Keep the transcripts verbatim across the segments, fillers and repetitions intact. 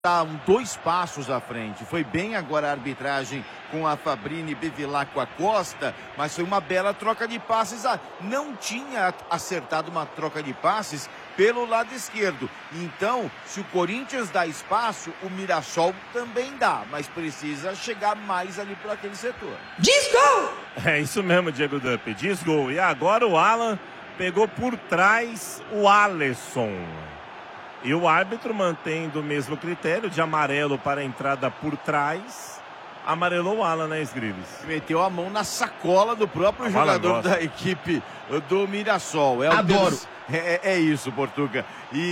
Está dois passos à frente. Foi bem agora a arbitragem com a Fabrini Bevilacqua com a Costa, mas foi uma bela troca de passes. Ah, não tinha acertado uma troca de passes pelo lado esquerdo. Então, se o Corinthians dá espaço, o Mirassol também dá, mas precisa chegar mais ali por aquele setor. Diz gol! É isso mesmo, Diego Dupp. Diz gol. E agora o Alan pegou por trás o Alisson. E o árbitro mantém do mesmo critério de amarelo para a entrada por trás. Amarelou o Alan, né, Sgrives? Meteu a mão na sacola do próprio a jogador da equipe do Mirassol. É o Adoro. Ter... É, é isso, Portuga.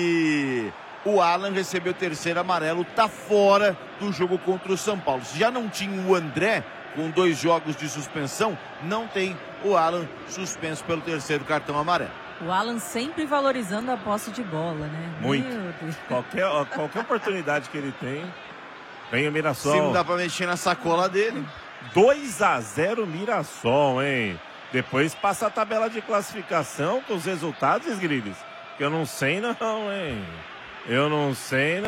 E o Alan recebeu o terceiro amarelo, tá fora do jogo contra o São Paulo. Se já não tinha o André com dois jogos de suspensão, não tem o Alan suspenso pelo terceiro cartão amarelo. O Alan sempre valorizando a posse de bola, né? Muito. Qualquer, qualquer oportunidade que ele tem, vem o Mirassol. Se não dá pra mexer na sacola dele. dois a zero Mirassol, hein? Depois passa a tabela de classificação com os resultados, Sgrives. Que eu não sei não, hein? Eu não sei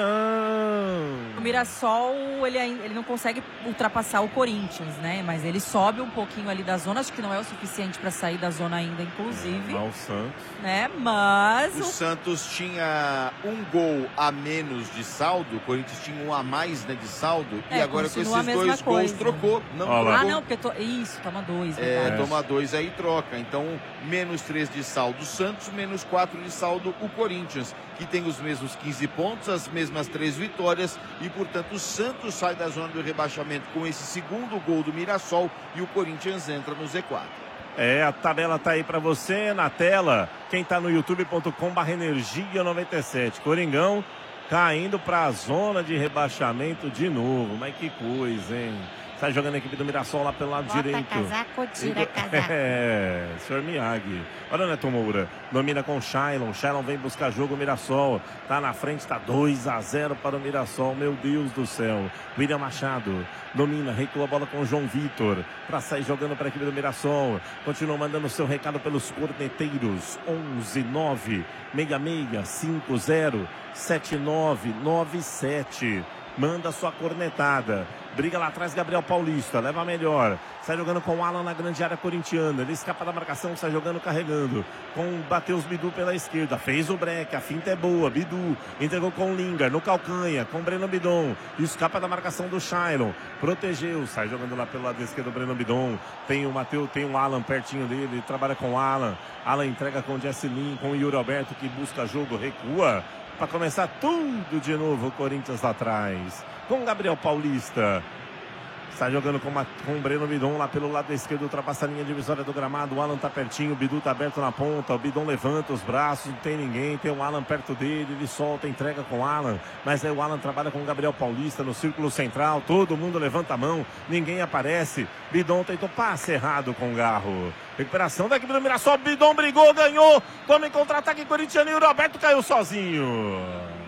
não. O Mirassol, ele, ele não consegue ultrapassar o Corinthians, né? Mas ele sobe um pouquinho ali da zona. Acho que não é o suficiente para sair da zona ainda, inclusive. É, não, o Santos. Né? Mas... O, o Santos tinha um gol a menos de saldo. O Corinthians tinha um a mais, né, de saldo. É, e agora com esses dois gols trocou. Não trocou. Ah, não, porque... To... Isso, toma dois. É, toma dois aí troca. Então, menos três de saldo o Santos, menos quatro de saldo o Corinthians, que tem os mesmos quinze pontos, as mesmas três vitórias e, portanto, o Santos sai da zona do rebaixamento com esse segundo gol do Mirassol e o Corinthians entra no Z quatro. É, a tabela tá aí pra você na tela. Quem tá no youtube ponto com barra energia noventa e sete. Coringão caindo pra zona de rebaixamento de novo. Mas que coisa, hein? Tá jogando a equipe do Mirassol lá pelo lado Bota direito. casaco, tira casaco. É, senhor Miyagi. Olha o Neto Moura. Domina com o Shailon. Shailon vem buscar jogo. O Mirassol tá na frente. Tá dois a zero para o Mirassol. Meu Deus do céu. William Machado domina. Recua a bola com o João Vitor. Para sair jogando para a equipe do Mirassol. Continua mandando seu recado pelos corneteiros. onze nove seis seis cinco zero sete nove nove sete. Manda sua cornetada. Briga lá atrás, Gabriel Paulista. Leva a melhor. Sai jogando com o Alan na grande área corintiana. Ele escapa da marcação, sai jogando, carregando. Com o Matheus Bidu pela esquerda. Fez o break. A finta é boa. Bidu entregou com o Lingard no calcanha. Com o Breno Bidon. Escapa da marcação do Shailon. Protegeu. Sai jogando lá pelo lado esquerdo o Breno Bidon. Tem o Matheus, tem o Alan pertinho dele. Ele trabalha com o Alan. Alan entrega com o Jesse Lin. Com o Yuri Alberto que busca jogo. Recua. Para começar tudo de novo, o Corinthians lá atrás. Com Gabriel Paulista. Está jogando com, uma, com o Breno Bidon lá pelo lado esquerdo, ultrapassa a linha divisória do gramado. O Alan tá pertinho, o Bidu tá aberto na ponta. O Bidon levanta os braços, não tem ninguém. Tem o Alan perto dele, ele solta, entrega com o Alan. Mas aí o Alan trabalha com o Gabriel Paulista no círculo central. Todo mundo levanta a mão, ninguém aparece. Bidon tentou passe errado com o Garro. Recuperação da equipe do Mirassol. Bidon brigou, ganhou. Toma em contra-ataque corintiano e o Roberto caiu sozinho.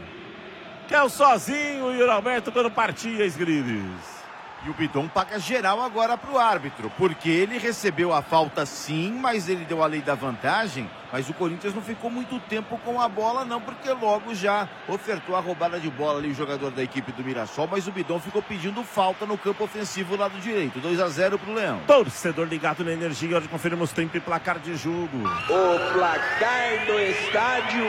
Caiu sozinho o Yuri Alberto quando partia, Sgrives. E o Bidon paga geral agora para o árbitro, porque ele recebeu a falta sim, mas ele deu a lei da vantagem, mas o Corinthians não ficou muito tempo com a bola não, porque logo já ofertou a roubada de bola ali o jogador da equipe do Mirassol, mas o Bidon ficou pedindo falta no campo ofensivo lado direito, dois a zero para o Leão. Torcedor ligado na energia, hoje conferimos tempo e placar de jogo. O placar do estádio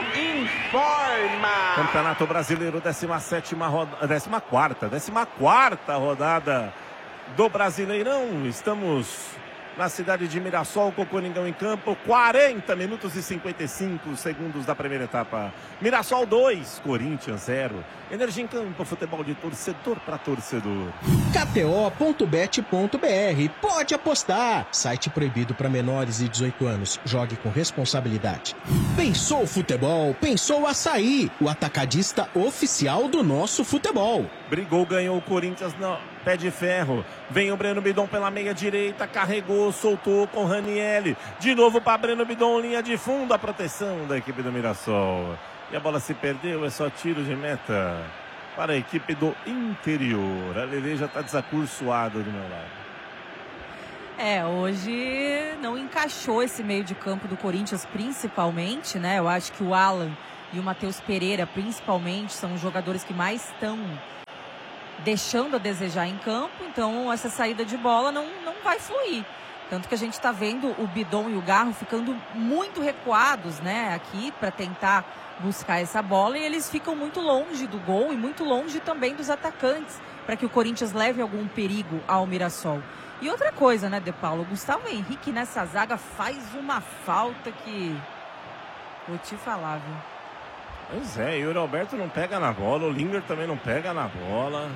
informa. Campeonato Brasileiro, décima sétima rodada, décima quarta, décima quarta rodada do Brasileirão. Estamos na cidade de Mirassol com o Coringão em campo. quarenta minutos e cinquenta e cinco segundos da primeira etapa. Mirassol dois, Corinthians zero. Energia em campo, futebol de torcedor para torcedor. K T O ponto bet ponto B R. Pode apostar. Site proibido para menores de dezoito anos. Jogue com responsabilidade. Pensou futebol? Pensou Açaí. O atacadista oficial do nosso futebol. Brigou, ganhou o Corinthians no pé de ferro. Vem o Breno Bidon pela meia direita. Carregou, soltou com o Ranieri. De novo para Breno Bidon, linha de fundo. A proteção da equipe do Mirassol. E a bola se perdeu, é só tiro de meta para a equipe do interior. A Lelê já está desacursoada do meu lado. É, hoje não encaixou esse meio de campo do Corinthians, principalmente, né? Eu acho que o Alan e o Matheus Pereira, principalmente, são os jogadores que mais estão deixando a desejar em campo. Então, essa saída de bola não, não vai fluir. Tanto que a gente está vendo o Bidon e o Garro ficando muito recuados, né, aqui para tentar buscar essa bola, e eles ficam muito longe do gol e muito longe também dos atacantes, para que o Corinthians leve algum perigo ao Mirassol. E outra coisa, né, De Paulo, o Gustavo Henrique nessa zaga faz uma falta que vou te falar, viu? Pois é, e o Roberto não pega na bola, o Linger também não pega na bola.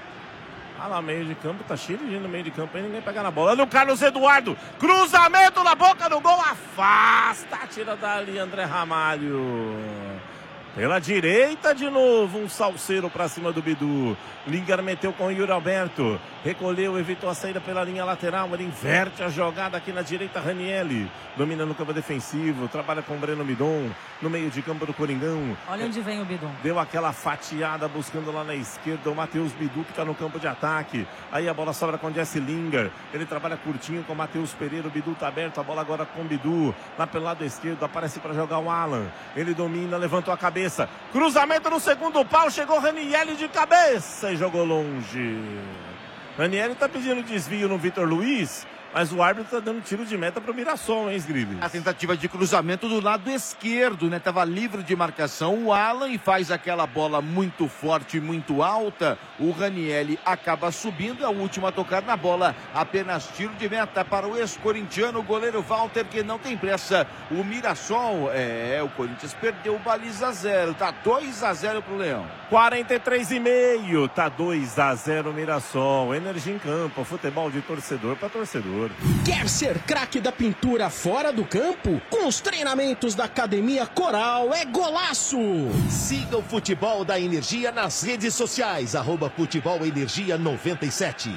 Ah lá, meio de campo, tá cheio de gente no meio de campo, aí ninguém pega na bola. Olha o Carlos Eduardo, cruzamento na boca do gol, afasta, tira dali André Ramalho. Pela direita de novo, um salseiro pra cima do Bidu. Linger meteu com o Yuri Alberto. Recolheu, evitou a saída pela linha lateral. Ele inverte a jogada aqui na direita, Ranielli. Domina no campo defensivo, trabalha com o Breno Bidon. No meio de campo do Coringão. Olha onde vem o Bidon. Deu aquela fatiada buscando lá na esquerda o Matheus Bidu, que está no campo de ataque. Aí a bola sobra com o Jesse Linger. Ele trabalha curtinho com o Matheus Pereira. O Bidu tá aberto, a bola agora com o Bidu. Lá pelo lado esquerdo, aparece para jogar o Alan. Ele domina, levantou a cabeça. Cruzamento no segundo pau, chegou Ranielli de cabeça e jogou longe. Ranielli tá pedindo desvio no Vitor Luiz, mas o árbitro tá dando tiro de meta pro Mirassol, hein, Sgrilles? A tentativa de cruzamento do lado esquerdo, né? Tava livre de marcação o Alan e faz aquela bola muito forte, muito alta. O Ranielli acaba subindo, é o último a tocar na bola. Apenas tiro de meta para o ex-corintiano, o goleiro Walter, que não tem pressa. O Mirassol, é, o Corinthians perdeu o baliza zero, tá dois a zero pro Leão. quarenta e três e meio, tá dois a zero Mirassol. Energia em campo, futebol de torcedor para torcedor. Quer ser craque da pintura fora do campo? Com os treinamentos da Academia Coral é golaço! Siga o Futebol da Energia nas redes sociais, arroba Futebol Energia noventa e sete.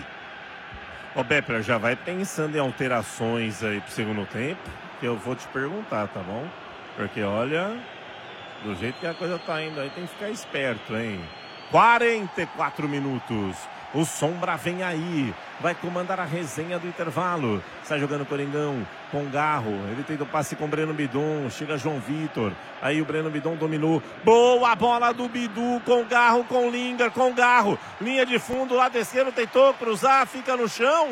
Ô Bepler, já vai pensando em alterações aí pro segundo tempo, que eu vou te perguntar, tá bom? Porque olha, do jeito que a coisa tá indo aí, tem que ficar esperto, hein? quarenta e quatro minutos. O Sombra vem aí, vai comandar a resenha do intervalo. Sai jogando o Coringão com o Garro. Ele tenta o passe com o Breno Bidon. Chega João Vitor. Aí o Breno Bidon dominou. Boa bola do Bidu com o Garro, com o Linger, com o Garro. Linha de fundo, lado esquerdo, tentou cruzar, fica no chão.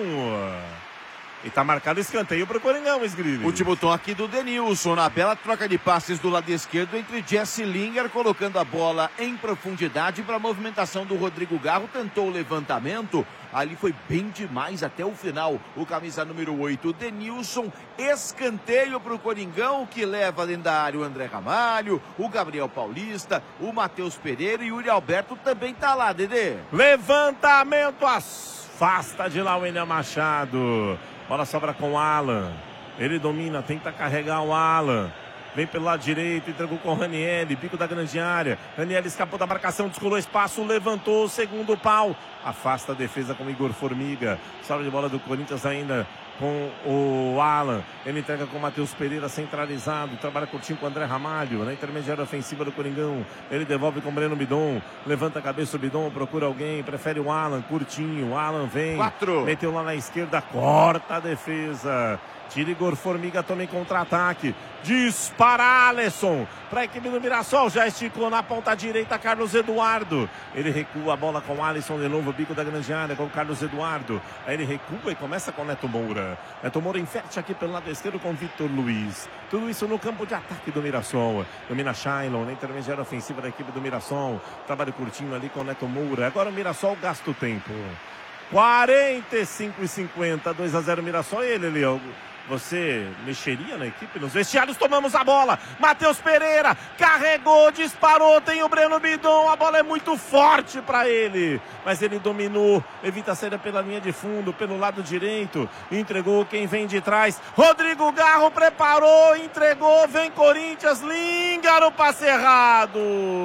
E tá marcado escanteio pro Coringão, Sgrilles. Último tom aqui do Denilson, na bela troca de passes do lado esquerdo entre Jesse Linger, colocando a bola em profundidade para a movimentação do Rodrigo Garro. Tentou o levantamento, ali foi bem demais até o final. O camisa número oito, o Denilson, escanteio pro Coringão, que leva dentro da área o André Ramalho, o Gabriel Paulista, o Matheus Pereira e o Yuri Alberto também tá lá, Dedê. Levantamento, afasta de lá o William Machado. Bola sobra com o Alan. Ele domina, tenta carregar o Alan. Vem pelo lado direito, entregou com o Ranielli, bico da grande área. Ranielli escapou da marcação, descolou espaço, levantou o segundo pau. Afasta a defesa com o Igor Formiga. Sobra de bola do Corinthians ainda com o Alan. Ele entrega com o Matheus Pereira centralizado. Trabalha curtinho com o André Ramalho. Na intermediária ofensiva do Coringão. Ele devolve com o Breno Bidon. Levanta a cabeça o Bidon, procura alguém. Prefere o Alan, curtinho. O Alan vem. Quatro. Meteu lá na esquerda, corta a defesa. Tira Igor Formiga, toma em contra-ataque. Dispara Alisson para a equipe do Mirassol. Já esticou na ponta direita Carlos Eduardo. Ele recua a bola com o Alisson de novo. Bico da grande área com o Carlos Eduardo. Aí ele recua e começa com o Neto Moura. Neto Moura inverte aqui pelo lado esquerdo com o Vitor Luiz. Tudo isso no campo de ataque do Mirassol. Domina Shailon na intermediária ofensiva da equipe do Mirassol. Trabalho curtinho ali com o Neto Moura. Agora o Mirassol gasta o tempo. quarenta e cinco e cinquenta. dois a zero Mirassol. E ele, Leão. Você mexeria na equipe? Nos vestiários, tomamos a bola. Matheus Pereira carregou, disparou. Tem o Breno Bidon. A bola é muito forte para ele. Mas ele dominou. Evita a saída pela linha de fundo, pelo lado direito. Entregou quem vem de trás. Rodrigo Garro preparou, entregou. Vem Corinthians. Linger o passe errado.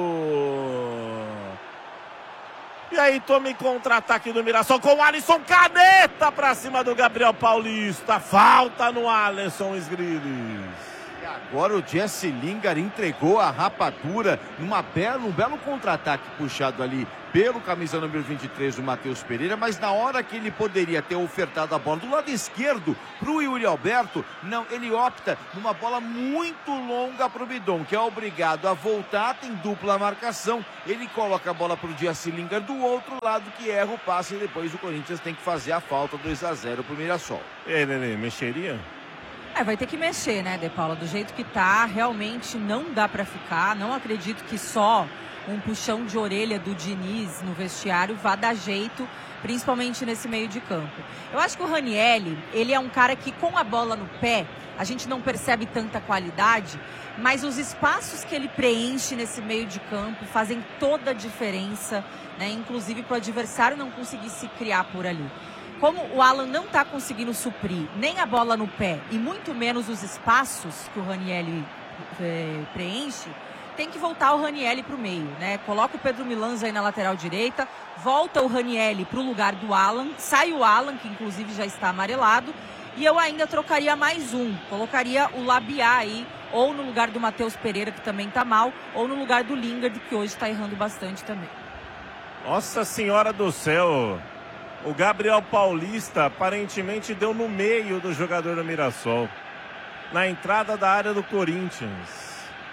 E aí tome contra-ataque do Mirassol com o Alisson, caneta pra cima do Gabriel Paulista. Falta no Alisson, Sgrilles. E agora o Jesse Lingard entregou a rapadura numa bela, um belo contra-ataque puxado ali pelo camisa número vinte e três, o Matheus Pereira, mas na hora que ele poderia ter ofertado a bola do lado esquerdo para o Yuri Alberto, não, ele opta numa bola muito longa para o Bidon, que é obrigado a voltar, tem dupla marcação, ele coloca a bola para o Jesse Lingard do outro lado, que erra o passe, e depois o Corinthians tem que fazer a falta, dois a zero para o Mirassol. E aí, Nenê, mexeria? É, vai ter que mexer, né, De Paula? Do jeito que tá, realmente não dá para ficar, não acredito que só um puxão de orelha do Diniz no vestiário vá dar jeito, principalmente nesse meio de campo. Eu acho que o Ranieri, ele é um cara que com a bola no pé, a gente não percebe tanta qualidade, mas os espaços que ele preenche nesse meio de campo fazem toda a diferença, né? Inclusive para o adversário não conseguir se criar por ali. Como o Alan não está conseguindo suprir nem a bola no pé e muito menos os espaços que o Ranieri é, preenche, tem que voltar o Ranieri para o meio, né? Coloca o Pedro Milans aí na lateral direita, volta o Ranieri para o lugar do Alan, sai o Alan, que inclusive já está amarelado, e eu ainda trocaria mais um, colocaria o Labiá aí, ou no lugar do Matheus Pereira, que também está mal, ou no lugar do Lingard, que hoje está errando bastante também. Nossa Senhora do Céu! O Gabriel Paulista aparentemente deu no meio do jogador do Mirassol, na entrada da área do Corinthians.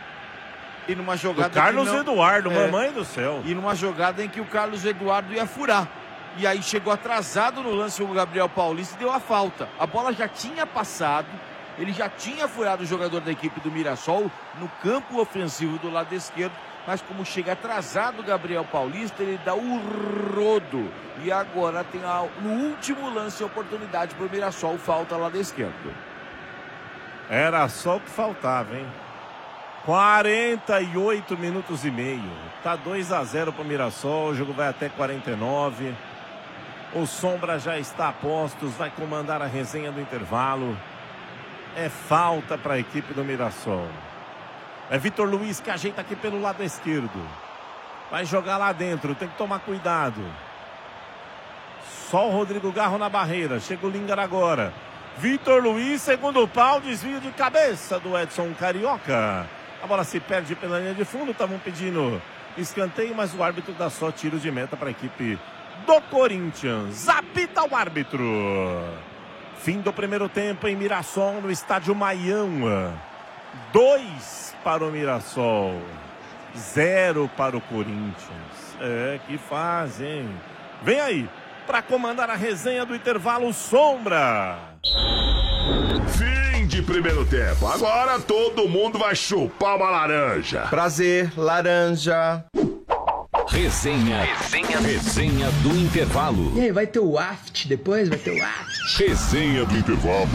E numa jogada do Carlos não, Eduardo, é, mamãe do céu. E numa jogada em que o Carlos Eduardo ia furar. E aí chegou atrasado no lance o Gabriel Paulista e deu a falta. A bola já tinha passado, ele já tinha furado o jogador da equipe do Mirassol no campo ofensivo do lado esquerdo. Mas como chega atrasado o Gabriel Paulista, ele dá o rodo. E agora tem a, no último lance a oportunidade para o Mirassol, falta lá da esquerda. Era só o que faltava, hein? quarenta e oito minutos e meio. Tá dois a zero para o Mirassol. O jogo vai até quarenta e nove. O Sombra já está a postos. Vai comandar a resenha do intervalo. É falta para a equipe do Mirassol. É Vitor Luiz que ajeita aqui pelo lado esquerdo. Vai jogar lá dentro. Tem que tomar cuidado. Só o Rodrigo Garro na barreira. Chega o Lingard agora. Vitor Luiz, segundo pau. Desvio de cabeça do Edson Carioca. A bola se perde pela linha de fundo. Estavam pedindo escanteio, mas o árbitro dá só tiro de meta para a equipe do Corinthians. Apita o árbitro. Fim do primeiro tempo em Mirassol, no estádio Maião. Dois para o Mirassol. Zero para o Corinthians. É, que faz, hein? Vem aí, para comandar a resenha do intervalo, Sombra. Fim de primeiro tempo. Agora todo mundo vai chupar uma laranja. Prazer, laranja. Resenha. Resenha. Resenha do intervalo. E aí, vai ter o aft depois? Vai ter o aft. Resenha do intervalo.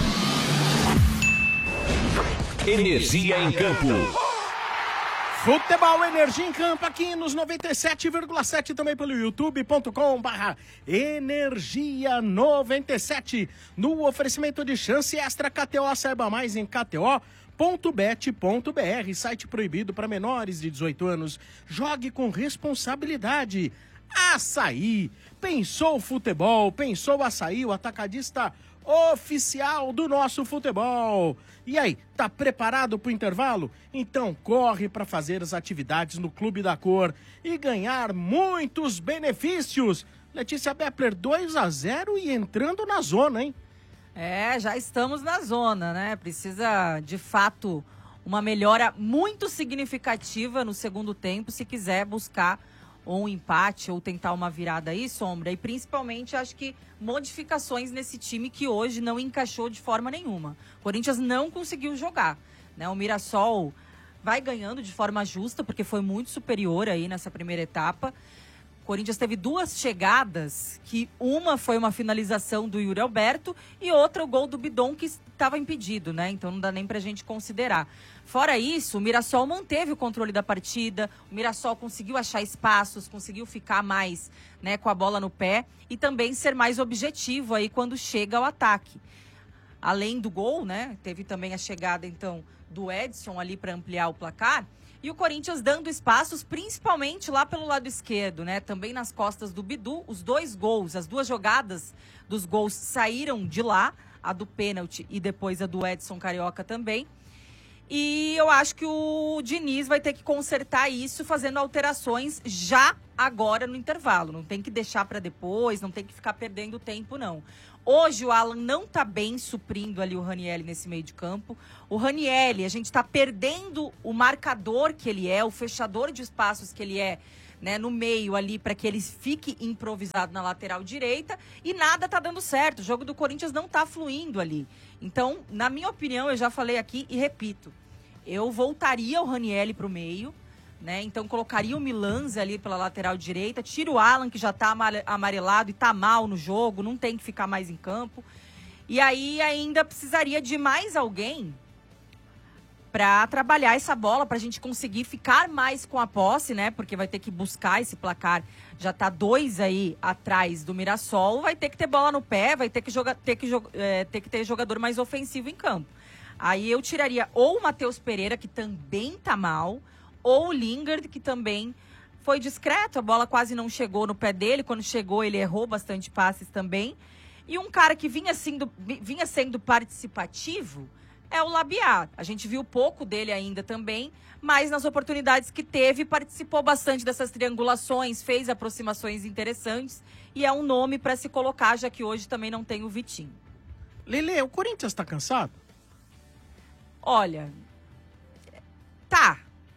Energia em campo. Futebol Energia em Campo aqui nos noventa e sete vírgula sete, também pelo youtube ponto com barra energia noventa e sete, no oferecimento de chance extra K T O. Saiba mais em k t o ponto bet ponto b r, site proibido para menores de dezoito anos. Jogue com responsabilidade. Açaí, pensou futebol, pensou Açaí, o atacadista oficial do nosso futebol. E aí, tá preparado pro intervalo? Então corre para fazer as atividades no Clube da Cor e ganhar muitos benefícios. Letícia Bepler, dois a zero e entrando na zona, hein? É, já estamos na zona, né? Precisa, de fato, uma melhora muito significativa no segundo tempo, se quiser buscar ou um empate ou tentar uma virada aí, Sombra. E principalmente, acho que modificações nesse time que hoje não encaixou de forma nenhuma. O Corinthians não conseguiu jogar, né? O Mirassol vai ganhando de forma justa, porque foi muito superior aí nessa primeira etapa. O Corinthians teve duas chegadas, que uma foi uma finalização do Yuri Alberto e outra o gol do Bidon, que estava impedido, né? Então não dá nem pra gente considerar. Fora isso, o Mirassol manteve o controle da partida, o Mirassol conseguiu achar espaços, conseguiu ficar mais, né, com a bola no pé e também ser mais objetivo aí quando chega ao ataque. Além do gol, né, teve também a chegada então do Edson ali para ampliar o placar. E o Corinthians dando espaços, principalmente lá pelo lado esquerdo, né? Também nas costas do Bidu, os dois gols, as duas jogadas dos gols saíram de lá, a do pênalti e depois a do Edson Carioca também. E eu acho que o Diniz vai ter que consertar isso fazendo alterações já agora no intervalo. Não tem que deixar para depois, não tem que ficar perdendo tempo, não. Hoje o Alan não tá bem suprindo ali o Ranieri nesse meio de campo. O Ranieri, a gente tá perdendo o marcador que ele é, o fechador de espaços que ele é, né, no meio ali, para que ele fique improvisado na lateral direita, e nada tá dando certo. O jogo do Corinthians não tá fluindo ali. Então, na minha opinião, eu já falei aqui e repito, eu voltaria o Ranieri pro meio, né? Então colocaria o Milanze ali pela lateral direita, tira o Alan, que já está amarelado e está mal no jogo, não tem que ficar mais em campo. E aí ainda precisaria de mais alguém para trabalhar essa bola, para a gente conseguir ficar mais com a posse, né? Porque vai ter que buscar esse placar. Já está dois aí atrás do Mirassol, vai ter que ter bola no pé, vai ter que, joga, ter, que, é, ter que ter jogador mais ofensivo em campo. Aí eu tiraria ou o Matheus Pereira, que também tá mal, ou o Lingard, que também foi discreto, a bola quase não chegou no pé dele, quando chegou ele errou bastante passes também. E um cara que vinha sendo, vinha sendo participativo é o Labiat. A gente viu pouco dele ainda também, mas nas oportunidades que teve, participou bastante dessas triangulações, fez aproximações interessantes e é um nome para se colocar, já que hoje também não tem o Vitinho. Lele, o Corinthians tá cansado? Olha, tá.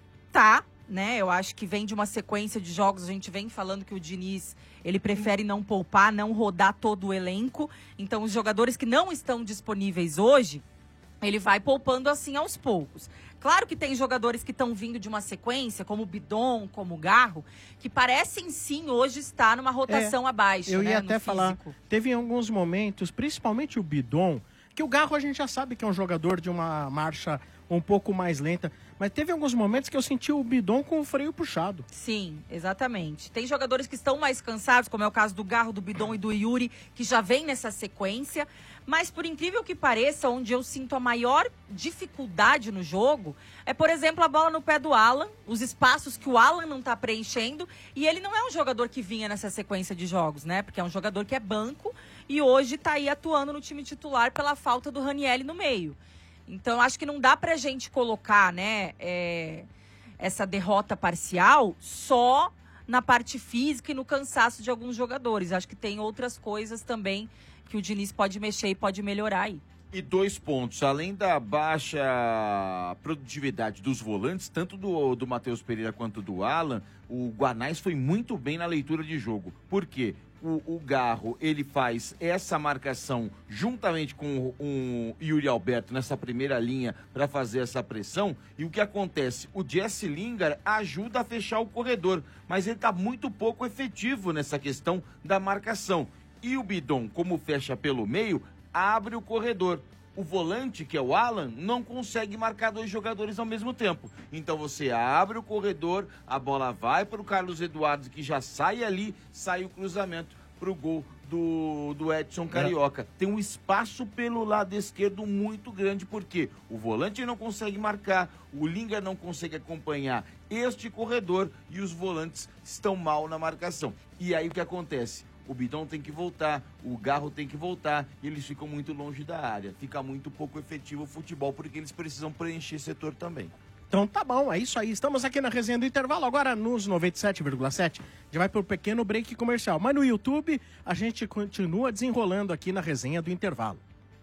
Tá, né? Eu acho que vem de uma sequência de jogos, a gente vem falando que o Diniz, ele prefere não poupar, não rodar todo o elenco. Então, os jogadores que não estão disponíveis hoje, ele vai poupando assim aos poucos. Claro que tem jogadores que estão vindo de uma sequência, como o Bidon, como o Garro, que parecem sim hoje estar numa rotação é, abaixo, eu né, ia no até físico. falar, teve alguns momentos, principalmente o Bidon, que o Garro a gente já sabe que é um jogador de uma marcha um pouco mais lenta, mas teve alguns momentos que eu senti o Bidon com o freio puxado. Sim, exatamente. Tem jogadores que estão mais cansados, como é o caso do Garro, do Bidon e do Yuri, que já vem nessa sequência, mas por incrível que pareça, onde eu sinto a maior dificuldade no jogo é, por exemplo, a bola no pé do Alan, os espaços que o Alan não está preenchendo, e ele não é um jogador que vinha nessa sequência de jogos, né? Porque é um jogador que é banco e hoje está aí atuando no time titular pela falta do Ranieri no meio. Então, acho que não dá pra gente colocar, né, é, essa derrota parcial só na parte física e no cansaço de alguns jogadores. Acho que tem outras coisas também que o Diniz pode mexer e pode melhorar aí. E dois pontos, além da baixa produtividade dos volantes, tanto do, do Matheus Pereira quanto do Alan, o Guanais foi muito bem na leitura de jogo. Por quê? O, o Garro, ele faz essa marcação juntamente com o Yuri Alberto nessa primeira linha para fazer essa pressão. E o que acontece? O Jesse Lingard ajuda a fechar o corredor, mas ele está muito pouco efetivo nessa questão da marcação. E o Bidon, como fecha pelo meio, abre o corredor. O volante, que é o Alan, não consegue marcar dois jogadores ao mesmo tempo. Então você abre o corredor, a bola vai para o Carlos Eduardo, que já sai ali, sai o cruzamento para o gol do, do Edson Carioca. É. Tem um espaço pelo lado esquerdo muito grande, porque o volante não consegue marcar, o Lingard não consegue acompanhar este corredor e os volantes estão mal na marcação. E aí o que acontece? O Bidon tem que voltar, o Garro tem que voltar e eles ficam muito longe da área. Fica muito pouco efetivo o futebol porque eles precisam preencher setor também. Então tá bom, é isso aí. Estamos aqui na resenha do intervalo, agora nos noventa e sete vírgula sete. Já vai para o pequeno break comercial. Mas no YouTube a gente continua desenrolando aqui na resenha do intervalo.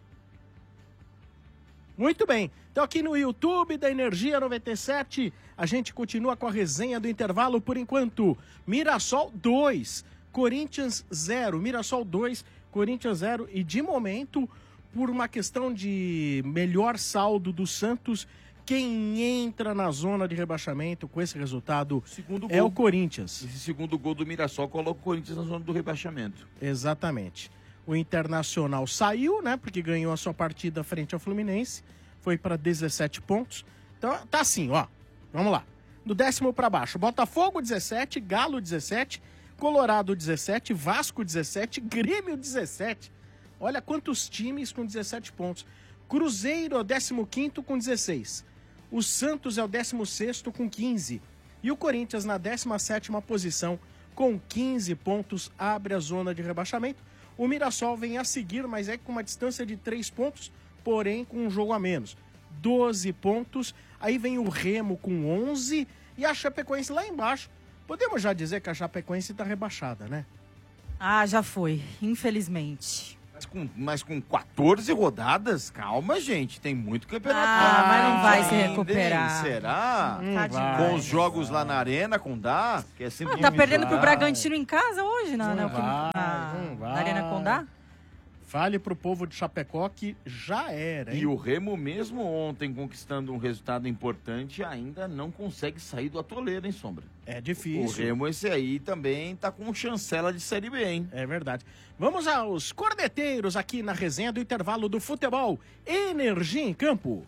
Muito bem, então aqui no YouTube da Energia noventa e sete, a gente continua com a resenha do intervalo por enquanto. Mirassol dois. Corinthians zero, Mirassol dois, Corinthians zero, e de momento, por uma questão de melhor saldo do Santos, quem entra na zona de rebaixamento com esse resultado segundo é gol. O Corinthians. Esse segundo gol do Mirassol coloca o Corinthians na zona do rebaixamento. Exatamente. O Internacional saiu, né, porque ganhou a sua partida frente ao Fluminense, foi para dezessete pontos. Então tá assim, ó, vamos lá. Do décimo para baixo, Botafogo dezessete, Galo dezessete, Colorado dezessete, Vasco dezessete, Grêmio dezessete. Olha quantos times com dezessete pontos. Cruzeiro é o décimo quinto com dezesseis. O Santos é o décimo sexto com quinze. E o Corinthians na décima sétima posição com quinze pontos abre a zona de rebaixamento. O Mirassol vem a seguir, mas é com uma distância de três pontos, porém com um jogo a menos. doze pontos. Aí vem o Remo com onze e a Chapecoense lá embaixo. Podemos já dizer que a Chapecoense está rebaixada, né? Ah, já foi, infelizmente. Mas com, mas com quatorze rodadas, calma, gente, tem muito campeonato. Ah, mas não vai ainda, se hein? recuperar. Será? Hum, tá com os jogos lá na arena, com Dá? Que é sempre ah, tá perdendo vai. pro Bragantino em casa hoje, na, Não na, vai, na, não vai. na Arena Condá? Fale pro povo de Chapecó que já era, hein? E o Remo, mesmo ontem conquistando um resultado importante, ainda não consegue sair do atoleiro, hein, Sombra? É difícil. O Remo, esse aí, também tá com chancela de Série B, hein? É verdade. Vamos aos corneteiros aqui na resenha do intervalo do futebol. Energia em campo.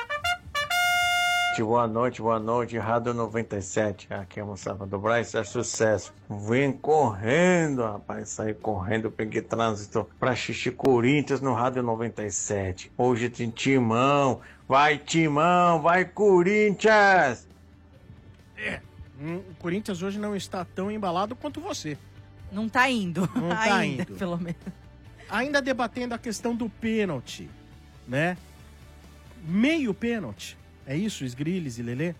Boa noite, boa noite, Rádio noventa e sete, aqui é o Salvador Braz, é sucesso. Vem correndo, rapaz, saí correndo, peguei trânsito pra Xixi Corinthians no Rádio noventa e sete. Hoje tem Timão, vai Timão, vai Corinthians! É, o Corinthians hoje não está tão embalado quanto você. Não tá indo, Não tá ainda, indo. pelo menos. Ainda debatendo a questão do pênalti, né? Meio pênalti. É isso, Sgrilles e Lelê?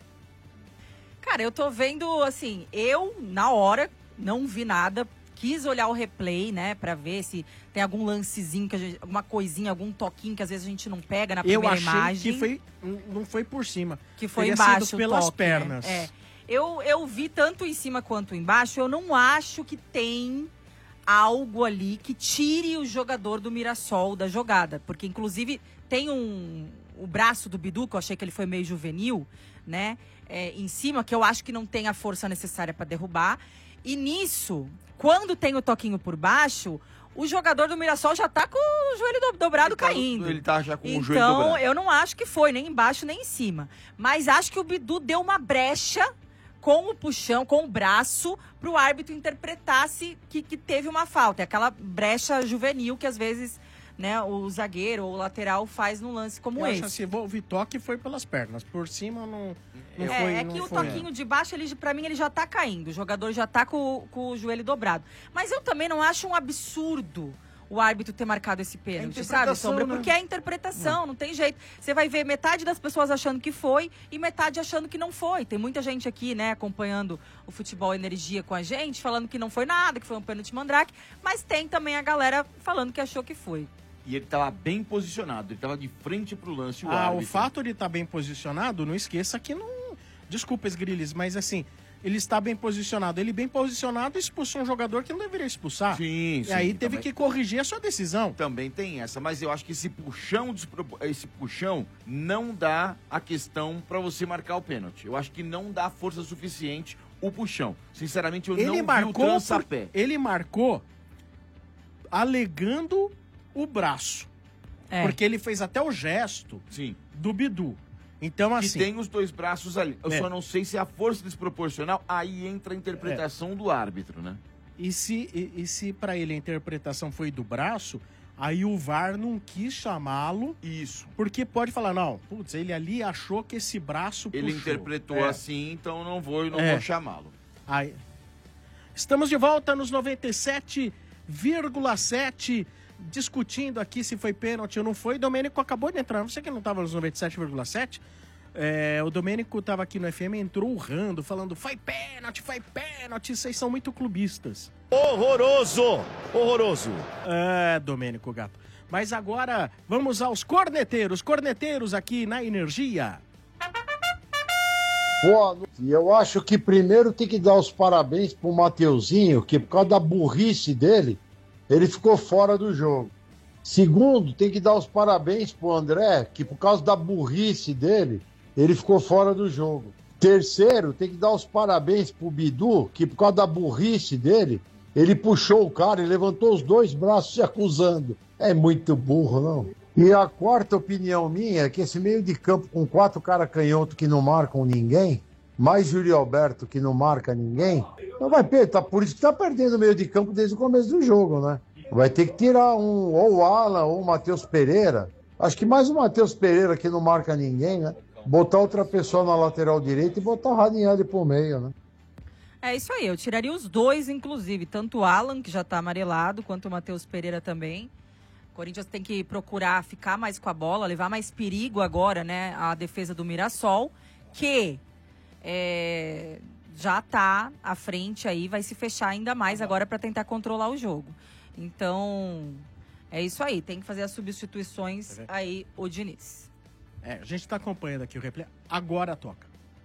Cara, eu tô vendo, assim, eu, na hora, não vi nada, quis olhar o replay, né, pra ver se tem algum lancezinho, que a gente, alguma coisinha, algum toquinho que às vezes a gente não pega na primeira eu achei imagem. que foi, não foi por cima. Que foi Teria embaixo sido o pelas toque, pernas. Né? É. Eu, eu vi tanto em cima quanto embaixo, eu não acho que tem algo ali que tire o jogador do Mirassol da jogada, porque inclusive tem um... o braço do Bidu, que eu achei que ele foi meio juvenil, né? É, em cima, que eu acho que não tem a força necessária para derrubar. E nisso, quando tem o toquinho por baixo, o jogador do Mirassol já tá com o joelho do, dobrado ele tá, caindo. Ele tá já com então, o joelho dobrado. Então, eu não acho que foi, nem embaixo, nem em cima. Mas acho que o Bidu deu uma brecha com o puxão, com o braço, pro árbitro interpretar se que, que teve uma falta. É aquela brecha juvenil que às vezes... né, o zagueiro ou o lateral faz num lance como eu esse. acho assim, o toque foi pelas pernas, por cima não, não é, foi. É que não o foi. toquinho de baixo, ele, pra mim, ele já tá caindo. O jogador já tá com, com o joelho dobrado. Mas eu também não acho um absurdo o árbitro ter marcado esse pênalti, sabe, Sombra? Né? Porque é a interpretação, não. não tem jeito. Você vai ver metade das pessoas achando que foi e metade achando que não foi. Tem muita gente aqui, né, acompanhando o Futebol Energia com a gente, falando que não foi nada, que foi um pênalti mandrake, mas tem também a galera falando que achou que foi. E ele estava bem posicionado, ele estava de frente pro lance. O ah, árbitro. o fato de estar bem posicionado, não esqueça que não... Desculpa, Sgrilles, mas assim, ele está bem posicionado. Ele bem posicionado expulsou um jogador que não deveria expulsar. Sim, e sim. aí teve também, que corrigir a sua decisão. Também tem essa, mas eu acho que esse puxão, esse puxão não dá a questão para você marcar o pênalti. Eu acho que não dá força suficiente o puxão. Sinceramente, eu ele não marcou vi o trança-pé. Por... Ele marcou alegando o braço. É. Porque ele fez até o gesto Sim. do Bidu. Então, assim... Que tem os dois braços ali. Eu é. só não sei se a força desproporcional, aí entra a interpretação é. do árbitro, né? E se, e, e se para ele a interpretação foi do braço, aí o V A R não quis chamá-lo. Isso. Porque pode falar, não, putz, ele ali achou que esse braço Ele puxou. interpretou é. assim, então não vou, não é. vou chamá-lo. Aí... Estamos de volta nos noventa e sete vírgula sete, discutindo aqui se foi pênalti ou não foi. Domênico acabou de entrar, você que não estava nos noventa e sete vírgula sete, é, o Domênico estava aqui no F M, entrou urrando, falando, foi pênalti, foi pênalti, vocês são muito clubistas. Horroroso, horroroso. É, Domênico Gato. Mas agora, vamos aos corneteiros, corneteiros aqui na Energia. Boa noite. Eu acho que primeiro tem que dar os parabéns pro Mateuzinho, que por causa da burrice dele, ele ficou fora do jogo. Segundo, tem que dar os parabéns pro André, que por causa da burrice dele, ele ficou fora do jogo. Terceiro, tem que dar os parabéns pro Bidu, que por causa da burrice dele, ele puxou o cara e levantou os dois braços se acusando. É muito burro, não? E a quarta opinião minha é que esse meio de campo com quatro caras canhotos que não marcam ninguém, mais Júlio Alberto que não marca ninguém, não vai perder, tá, por isso que tá perdendo o meio de campo desde o começo do jogo, né? Vai ter que tirar um, ou o Alan ou o Matheus Pereira. Acho que mais o Matheus Pereira que não marca ninguém, né? Botar outra pessoa na lateral direita e botar o Ranieri pro meio, né? É isso aí, eu tiraria os dois, inclusive, tanto o Alan, que já tá amarelado, quanto o Matheus Pereira também. O Corinthians tem que procurar ficar mais com a bola, levar mais perigo agora, né? A defesa do Mirassol, que é, já tá à frente aí, vai se fechar ainda mais agora para tentar controlar o jogo. Então, é isso aí. Tem que fazer as substituições aí, o Diniz. É, a gente tá acompanhando aqui o replay. Agora toca.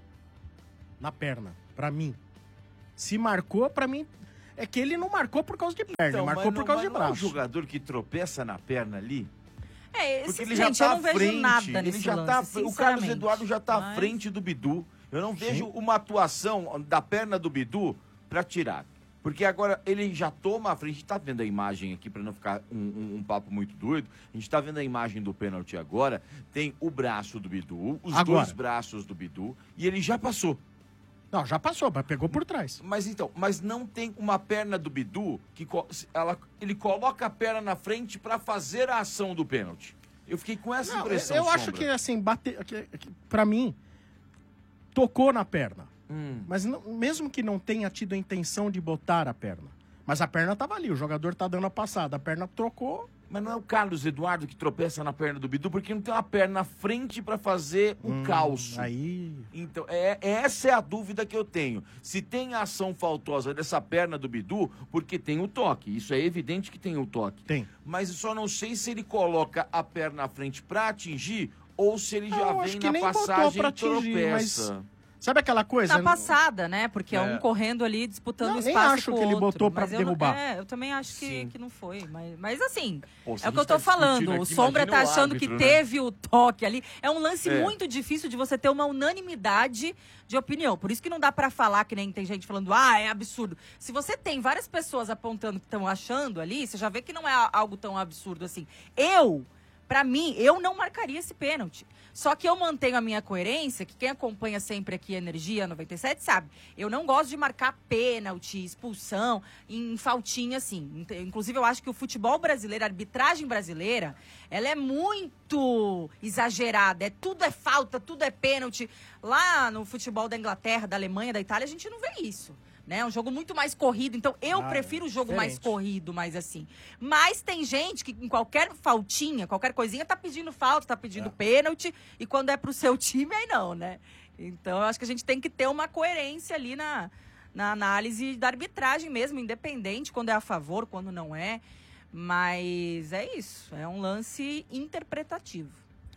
Na perna, pra mim. Se marcou, pra mim... É que ele não marcou por causa de perna, Então, marcou mas por não- causa mas de não é um braço. jogador que tropeça na perna ali? É, esse, Porque ele gente, já tá eu não à vejo frente, nada ele nesse já lance, tá, o Carlos sinceramente. Eduardo já tá à Mas- frente do Bidu. Eu não vejo Sim. uma atuação da perna do Bidu pra tirar. Porque agora ele já toma a frente. A gente tá vendo a imagem aqui pra não ficar um, um- um papo muito doido. A gente tá vendo a imagem do pênalti agora. Tem o braço do Bidu, os Agora. dois braços do Bidu, e ele já passou. Não, já passou, mas pegou por trás. Mas então, mas não tem uma perna do Bidu que co- ela, ele coloca a perna na frente pra fazer a ação do pênalti. Eu fiquei com essa Não, impressão. eu eu acho Sombra. que, assim, bate, que, que, pra mim, tocou na perna. Hum. Mas não- mesmo que não tenha tido a intenção de botar a perna. Mas a perna tava ali, o jogador tá dando a passada. A perna trocou. Mas não é o Carlos Eduardo que tropeça na perna do Bidu, porque não tem uma perna na frente pra fazer o Hum, calço. Aí. Então, é, essa é a dúvida que eu tenho. Se tem a ação faltosa dessa perna do Bidu, porque tem o toque. Isso é evidente que tem o toque. Tem. Mas eu só não sei se ele coloca a perna na frente pra atingir ou se ele já Eu vem acho que na nem botou passagem pra e atingir, tropeça. mas- Sabe aquela coisa? Tá passada, né? Porque é, É. um correndo ali, disputando Não, o nem espaço acho com que ele o outro. botou pra Mas eu não- derrubar. é, eu também acho que, Sim. que não foi. Mas, mas assim, Pô, se é a o que eu gente tô tá falando. discutindo O aqui, Sombra imagina tá o achando árbitro, que né? teve o toque ali. É um lance É. muito difícil de você ter uma unanimidade de opinião. Por isso que não dá pra falar que nem tem gente falando, ah, é absurdo. Se você tem várias pessoas apontando que estão achando ali, você já vê que não é algo tão absurdo assim. Eu... Pra mim, eu não marcaria esse pênalti. Só que eu mantenho a minha coerência, que quem acompanha sempre aqui a Energia noventa e sete sabe. Eu não gosto de marcar pênalti, expulsão, em faltinha assim. Int- Inclusive, eu acho que o futebol brasileiro, a arbitragem brasileira, ela é muito exagerada. É, tudo é falta, tudo é pênalti. Lá no futebol da Inglaterra, da Alemanha, da Itália, a gente não vê isso. Né? É um jogo muito mais corrido. Então, eu Ah, prefiro o jogo diferente. mais corrido, mais assim. Mas tem gente que em qualquer faltinha, qualquer coisinha, tá pedindo falta, tá pedindo pênalti. E quando é pro seu time, aí não, né? Então, eu acho que a gente tem que ter uma coerência ali na, na análise da arbitragem mesmo, independente, quando é a favor, quando não é. Mas é isso. É um lance interpretativo.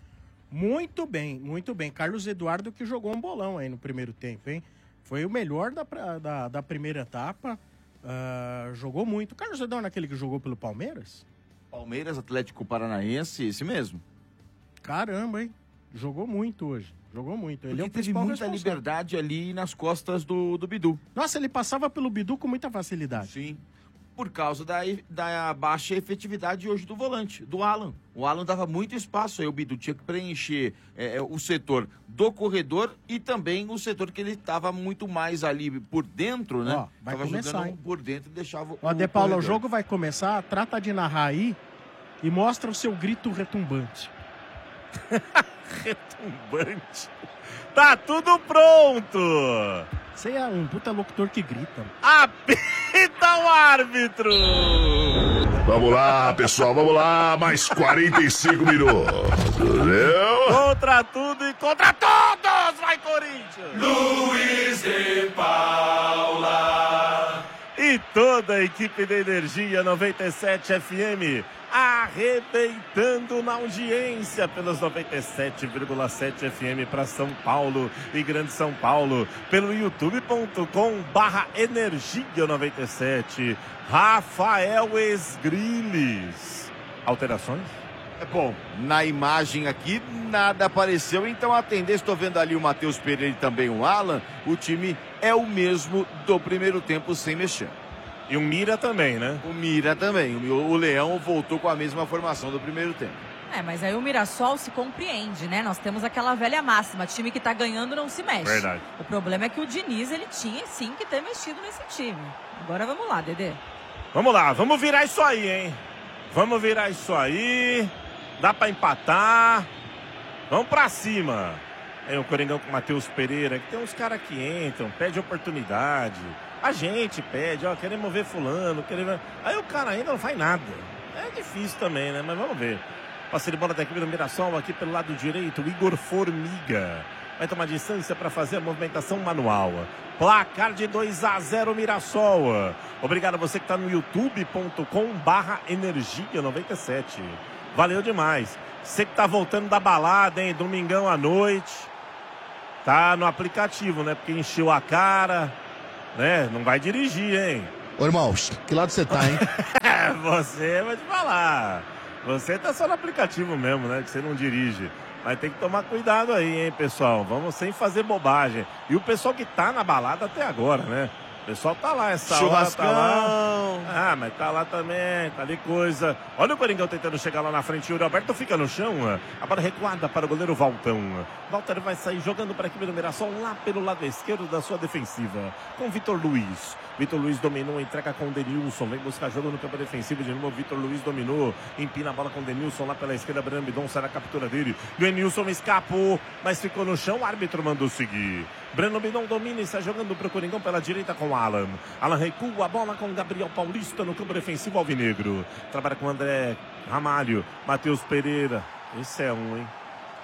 Muito bem, muito bem. Carlos Eduardo que jogou um bolão aí no primeiro tempo, hein? Foi o melhor da, pra- da, da primeira etapa. Ah, jogou muito. Carlos Eduardo é aquele que jogou pelo Palmeiras? Palmeiras, Atlético Paranaense, esse mesmo. Caramba, hein? Jogou muito hoje. Jogou muito. Ele Ele é o teve principal muita responsável. liberdade ali nas costas do, do Bidu. Nossa, ele passava pelo Bidu com muita facilidade. Sim. Por causa da, da baixa efetividade hoje do volante, do Alan. O Alan dava muito espaço, aí o Bidu tinha que preencher é, o setor do corredor e também o setor que ele estava muito mais ali por dentro, né? Ó, vai tava começar, jogando hein? por dentro e deixava Ó, o De Paula, o corredor. jogo vai começar. Trata de narrar aí e mostra o seu grito retumbante. Retumbante. Tá tudo pronto. Você é um puta locutor que grita. Apita o árbitro. Vamos lá, pessoal, vamos lá. Mais quarenta e cinco minutos. Entendeu? Contra tudo e contra todos. Vai, Corinthians. Luiz de Paula. E toda a equipe da Energia noventa e sete F M arrebentando na audiência pelos noventa e sete vírgula sete F M para São Paulo e Grande São Paulo, pelo youtube ponto com barra energia noventa e sete. Rafael Esgriles. Alterações? É bom, na imagem aqui nada apareceu, então a tendência, estou vendo ali o Matheus Pereira e também o Alan, o time é o mesmo do primeiro tempo sem mexer. E o Mira também, né? O Mira também, o, o Leão voltou com a mesma formação do primeiro tempo. É, mas aí o Mirassol se compreende, né? Nós temos aquela velha máxima, time que tá ganhando não se mexe. Verdade. O problema é que o Diniz, ele tinha sim que ter mexido nesse time. Agora vamos lá, Dedê. Vamos lá, vamos virar isso aí, hein? Vamos virar isso aí. Dá pra empatar. Vamos pra cima. Aí o Coringão com o Matheus Pereira, que tem uns caras que entram, pede oportunidade. A gente pede, ó, queremos ver fulano, queremos... Aí o cara ainda não faz nada. É difícil também, né? Mas vamos ver. Passe de bola da equipe do Mirassol aqui pelo lado direito. Igor Formiga vai tomar distância para fazer a movimentação manual. Placar de dois a zero Mirassol. Obrigado a você que está no youtube ponto com barra energia noventa e sete. Valeu demais. Você que tá voltando da balada, hein? Domingão à noite. Tá no aplicativo, né? Porque encheu a cara, né? Não vai dirigir, hein? Ô, irmão, que lado você tá, hein? Você, vai te falar. Você tá só no aplicativo mesmo, né? Que você não dirige. Mas tem que tomar cuidado aí, hein, pessoal? Vamos sem fazer bobagem. E o pessoal que tá na balada até agora, né? O pessoal tá lá, essa Churrascão. hora tá lá. Ah, mas tá lá também, tá ali coisa. Olha o Coringão tentando chegar lá na frente. O Yuri Alberto fica no chão. A bola recuada para o goleiro Valtão. Walter vai sair jogando para a equipe do Mirassol lá pelo lado esquerdo da sua defensiva. Com Vitor Luiz. Vitor Luiz dominou, entrega com o Denilson. Vem buscar jogo no campo defensivo de novo. Vitor Luiz dominou. Empina a bola com o Denilson lá pela esquerda. Breno Bidon será a captura dele. Denilson escapou, mas ficou no chão. O árbitro mandou seguir. Breno Bidon domina e está jogando para o Coringão pela direita com o Alan. Alan recua a bola com Gabriel Paulista no campo defensivo alvinegro. Trabalha com o André Ramalho. Matheus Pereira. Esse é um, hein?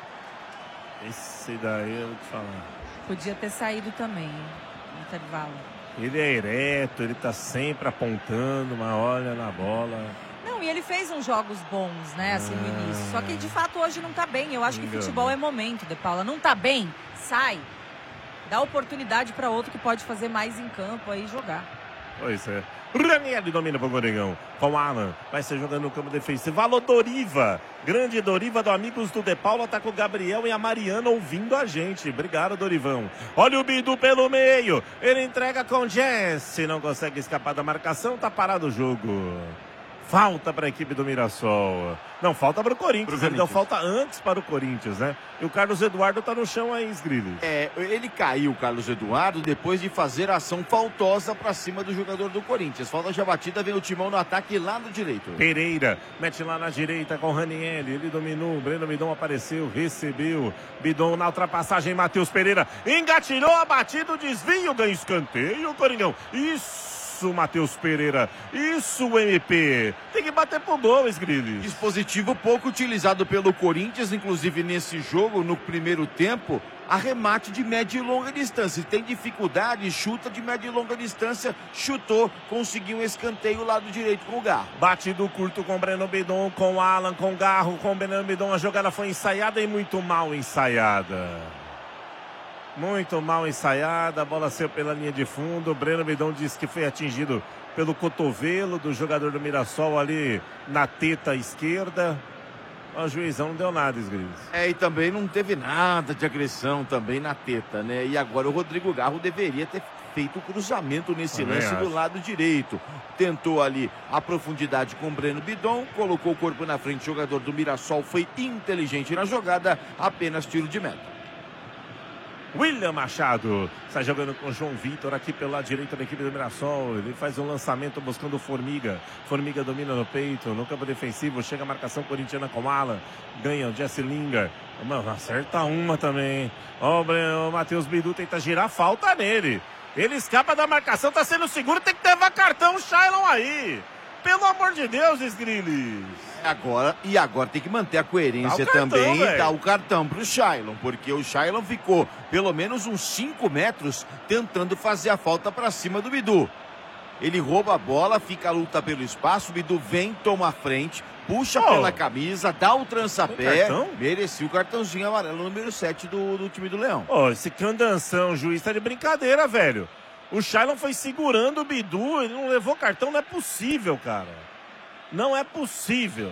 Esse daí eu vou te falar. Podia ter saído também, no intervalo. Ele é ereto, ele tá sempre apontando, mas olha na bola. Não, e ele fez uns jogos bons, né, assim, no início. Só que, de fato, hoje não tá bem. Eu acho que Engano. futebol é momento, De Paula. Não tá bem? Sai. Dá oportunidade para outro que pode fazer mais em campo aí jogar. Pois é. Raniel domina para o Coringão. Com o Alan. Vai ser jogando no campo defensivo. Alô, Doriva. Grande Doriva do Amigos do De Paula. Tá com o Gabriel e a Mariana ouvindo a gente. Obrigado, Dorivão. Olha o Bidu pelo meio. Ele entrega com Jesse. Não consegue escapar da marcação. Tá parado o jogo. Falta para a equipe do Mirassol. Não, falta para o Corinthians. Ele deu falta antes para o Corinthians, né? E o Carlos Eduardo tá no chão aí, Sgrilles. É, ele caiu, o Carlos Eduardo, depois de fazer a ação faltosa para cima do jogador do Corinthians. Falta de batida, vem o Timão no ataque lá no direito. Pereira, mete lá na direita com o Raniel. Ele dominou, Breno Bidon apareceu, recebeu. Bidon na ultrapassagem, Matheus Pereira engatilhou a batida, o desvio, ganha escanteio, o Coringão. Isso! Isso, Matheus Pereira. Isso, M P. Tem que bater pro gol, Sgrilles. Dispositivo pouco utilizado pelo Corinthians, inclusive nesse jogo, no primeiro tempo. Arremate de média e longa distância. Tem dificuldade, chuta de média e longa distância. Chutou, conseguiu um escanteio lado direito com o Garro. Batido curto com o Breno Bidon, com o Alan, com o Garro, com o Breno Bidon. A jogada foi ensaiada e muito mal ensaiada. Muito mal ensaiada, a bola saiu pela linha de fundo. O Breno Bidon disse que foi atingido pelo cotovelo do jogador do Mirassol ali na teta esquerda. O juizão não deu nada, Sgrilles. É, e também não teve nada de agressão também na teta, né? E agora o Rodrigo Garro deveria ter feito o cruzamento nesse Também lance acho. do lado direito. Tentou ali a profundidade com o Breno Bidon, colocou o corpo na frente. O jogador do Mirassol foi inteligente na jogada, apenas tiro de meta. William Machado está jogando com o João Vitor aqui pela direita da equipe do Mirassol. Ele faz um lançamento buscando o Formiga. Formiga domina no peito, no campo defensivo. Chega a marcação corintiana com Alan. Ganha o Jesse Linga. Mano, acerta uma também. Ó, o Matheus Bidu tenta girar, falta nele. Ele escapa da marcação, tá sendo seguro. Tem que levar cartão o Shailon aí. Pelo amor de Deus, Sgrilles. Agora, e agora tem que manter a coerência Dá o cartão, também e véio. dar o cartão pro Shailon, porque o Shailon ficou pelo menos uns cinco metros tentando fazer a falta para cima do Bidu. Ele rouba a bola, fica a luta pelo espaço, o Bidu vem, toma a frente, puxa Oh. pela camisa, dá o trançapé, cartão? merecia o cartãozinho amarelo número sete do, do time do Leão. Ó, esse candanção, o juiz tá de brincadeira, velho. O Shailon foi segurando o Bidu, ele não levou cartão, não é possível, cara. Não é possível.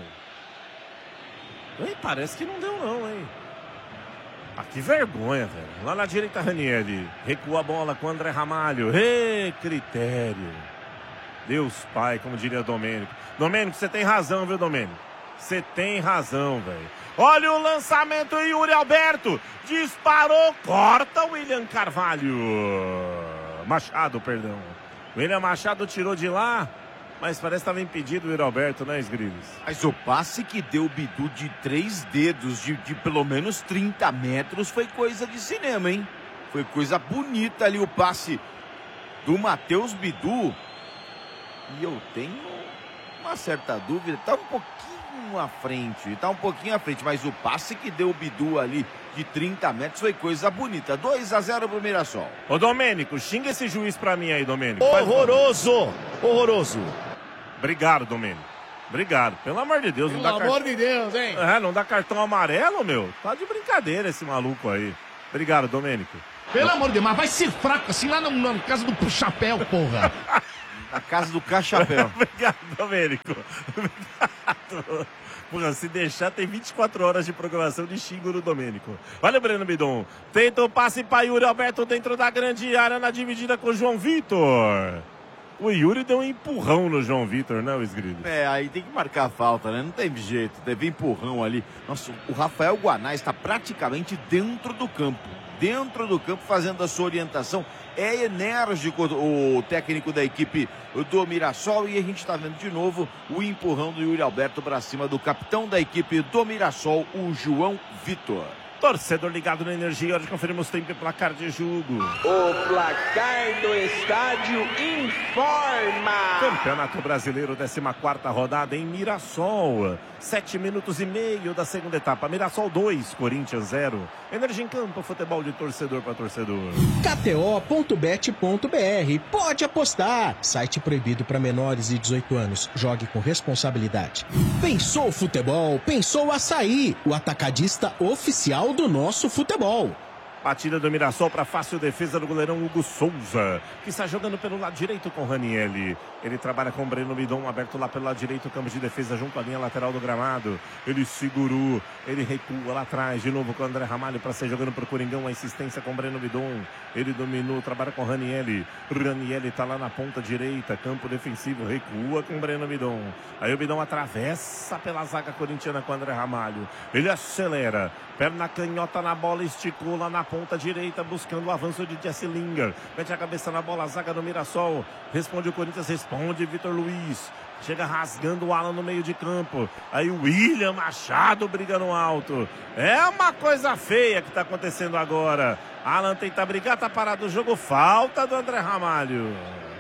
Ei, parece que não deu não, hein. Ah, que vergonha, velho. Lá na direita, Ranieri. Recua a bola com o André Ramalho. Ê, critério. Deus Pai, como diria o Domênico. Domênico, você tem razão, viu, Domênico? Você tem razão, velho. Olha o lançamento, Yuri Alberto. Disparou, corta o William Carvalho. Machado, perdão. William Machado tirou de lá, mas parece que estava impedido o Yuri Alberto, né, Sgrilles? Mas o passe que deu o Bidu de três dedos, de, de pelo menos trinta metros, foi coisa de cinema, hein? Foi coisa bonita ali o passe do Matheus Bidu. E eu tenho uma certa dúvida, tá um pouquinho à frente, tá um pouquinho à frente, mas o passe que deu o Bidu ali de trinta metros foi coisa bonita. dois a zero pro Mirassol. Ô, Domênico, xinga esse juiz pra mim aí, Domênico. Horroroso, horroroso. Obrigado, Domênico. Obrigado, pelo amor de Deus. Pelo não dá amor cart... de Deus, hein? É, não dá cartão amarelo, meu. Tá de brincadeira esse maluco aí. Obrigado, Domênico. Pelo amor de Deus, mas vai ser fraco assim lá na, na casa do chapéu, porra. Na casa do Cachapéu. Obrigado, Domênico. Obrigado. Porra, se deixar, tem vinte e quatro horas de programação de xingo no Domênico. Olha o Breno Bidon. Tenta o passe para Yuri Alberto dentro da grande área na dividida com o João Vitor. O Yuri deu um empurrão no João Vitor, né, o Esgrido? É, aí tem que marcar a falta, né? Não tem jeito, teve empurrão ali. Nossa, o Rafael Guanais está praticamente dentro do campo. Dentro do campo, fazendo a sua orientação. É enérgico o técnico da equipe do Mirassol. E a gente está vendo de novo o empurrão do Yuri Alberto para cima do capitão da equipe do Mirassol, o João Vitor. Torcedor ligado na Energia, hoje conferimos tempo e placar de jogo. O placar do estádio informa. Campeonato Brasileiro, décima quarta rodada em Mirassol. Sete minutos e meio da segunda etapa. Mirassol dois, Corinthians zero. Energia em campo, futebol de torcedor para torcedor. K T O ponto bet ponto B R. Pode apostar. Site proibido para menores de dezoito anos. Jogue com responsabilidade. Pensou futebol? Pensou Açaí. O atacadista oficial do nosso futebol. Batida do Mirassol para fácil defesa do goleirão Hugo Souza, que está jogando pelo lado direito com o Ranielli. Ele trabalha com o Breno Bidon, aberto lá pelo lado direito, campo de defesa junto à linha lateral do gramado. Ele segurou, ele recua lá atrás, de novo com o André Ramalho para ser jogando para o Coringão, a insistência com o Breno Bidon. Ele dominou, trabalha com o Ranielli. Ranielli está lá na ponta direita, campo defensivo, recua com o Breno Bidon. Aí o Bidon atravessa pela zaga corintiana com o André Ramalho. Ele acelera, perna canhota na bola, esticou lá na ponta direita, buscando o avanço de Jesse Lingard. Mete a cabeça na bola, a zaga do Mirassol. Responde o Corinthians, responde Vitor Luiz. Chega rasgando o Alan no meio de campo. Aí o William Machado briga no alto. É uma coisa feia que está acontecendo agora. Alan tenta brigar, tá parado o jogo. Falta do André Ramalho.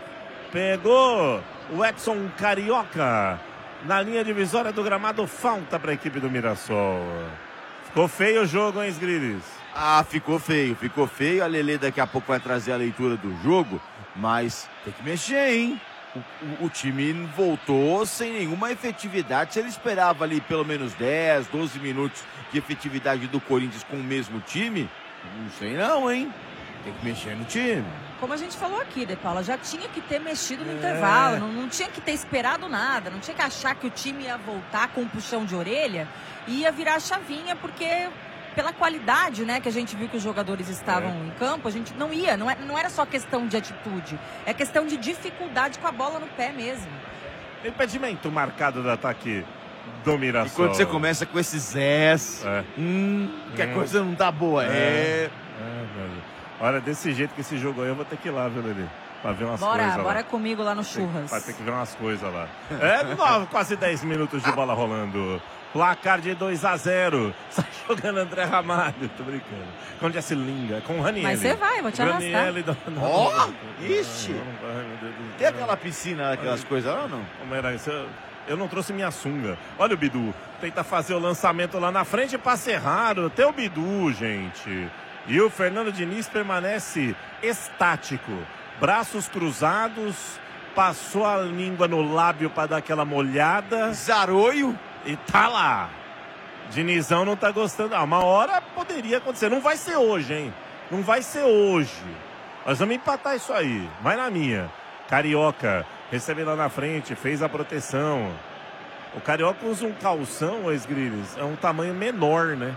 Pegou o Edson Carioca na linha divisória do gramado. Falta para a equipe do Mirassol. Ficou feio o jogo, hein, Sgrilis? Ah, ficou feio, ficou feio. A Lelê daqui a pouco vai trazer a leitura do jogo, mas tem que mexer, hein? O, o, o time voltou sem nenhuma efetividade. Se ele esperava ali pelo menos dez, doze minutos de efetividade do Corinthians com o mesmo time, não sei não, hein? Tem que mexer no time. Como a gente falou aqui, De Paula, já tinha que ter mexido no é. intervalo, não, não tinha que ter esperado nada, não tinha que achar que o time ia voltar com um puxão de orelha e ia virar a chavinha, porque pela qualidade, né, que a gente viu que os jogadores estavam é. em campo, a gente não ia, não, é, não era só questão de atitude, é questão de dificuldade com a bola no pé mesmo. Impedimento marcado do ataque do Mirassol. E quando você começa com esses S, é. hum, que a hum. coisa não tá boa, é... é... é Olha, desse jeito que esse jogo aí, eu vou ter que ir lá, viu, Lelê? Pra ver umas bora, coisas lá. Bora comigo lá no Churras. Vai ter que ver umas coisas lá. É, nove, quase dez minutos de bola rolando. Placar de dois a zero. Sai jogando André Ramalho, tô brincando. Com o Jesse Lingard, com o Ranielli. Mas você vai, vou te arrastar. Ó, oh, ixi. Tem aquela piscina, aquelas coisas lá ou não? Como era isso? Eu, eu não trouxe minha sunga. Olha o Bidu, tenta fazer o lançamento lá na frente, passe errado. Tem o Bidu, gente. E o Fernando Diniz permanece estático. Braços cruzados, passou a língua no lábio para dar aquela molhada. Zaroio. E tá lá. Dinizão não tá gostando. Ah, uma hora poderia acontecer. Não vai ser hoje, hein? Não vai ser hoje. Nós vamos empatar isso aí. Vai na minha. Carioca, recebe lá na frente, fez a proteção. O Carioca usa um calção, ô Esgriles, é um tamanho menor, né?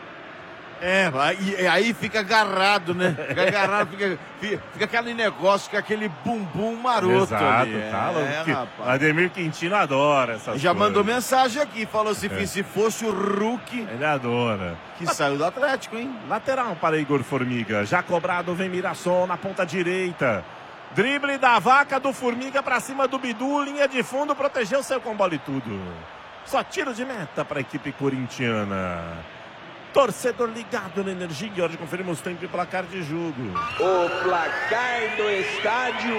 É, aí, aí fica agarrado, né? Fica agarrado, fica, fica, fica aquele negócio, fica aquele bumbum maroto. Exato, ali. Tá é, louco. Ademir Quintino adora essas Já coisas. mandou mensagem aqui, falou assim, é. se fosse o Hulk... Ele adora. Que saiu do Atlético, hein? Lateral para Igor Formiga. Já cobrado, vem Mirassol na ponta direita. Drible da vaca do Formiga para cima do Bidu. Linha de fundo, protegeu, saiu com bola e tudo. Só tiro de meta para a equipe corintiana. Torcedor ligado na Energia, hoje conferimos tempo e placar de jogo. O placar do estádio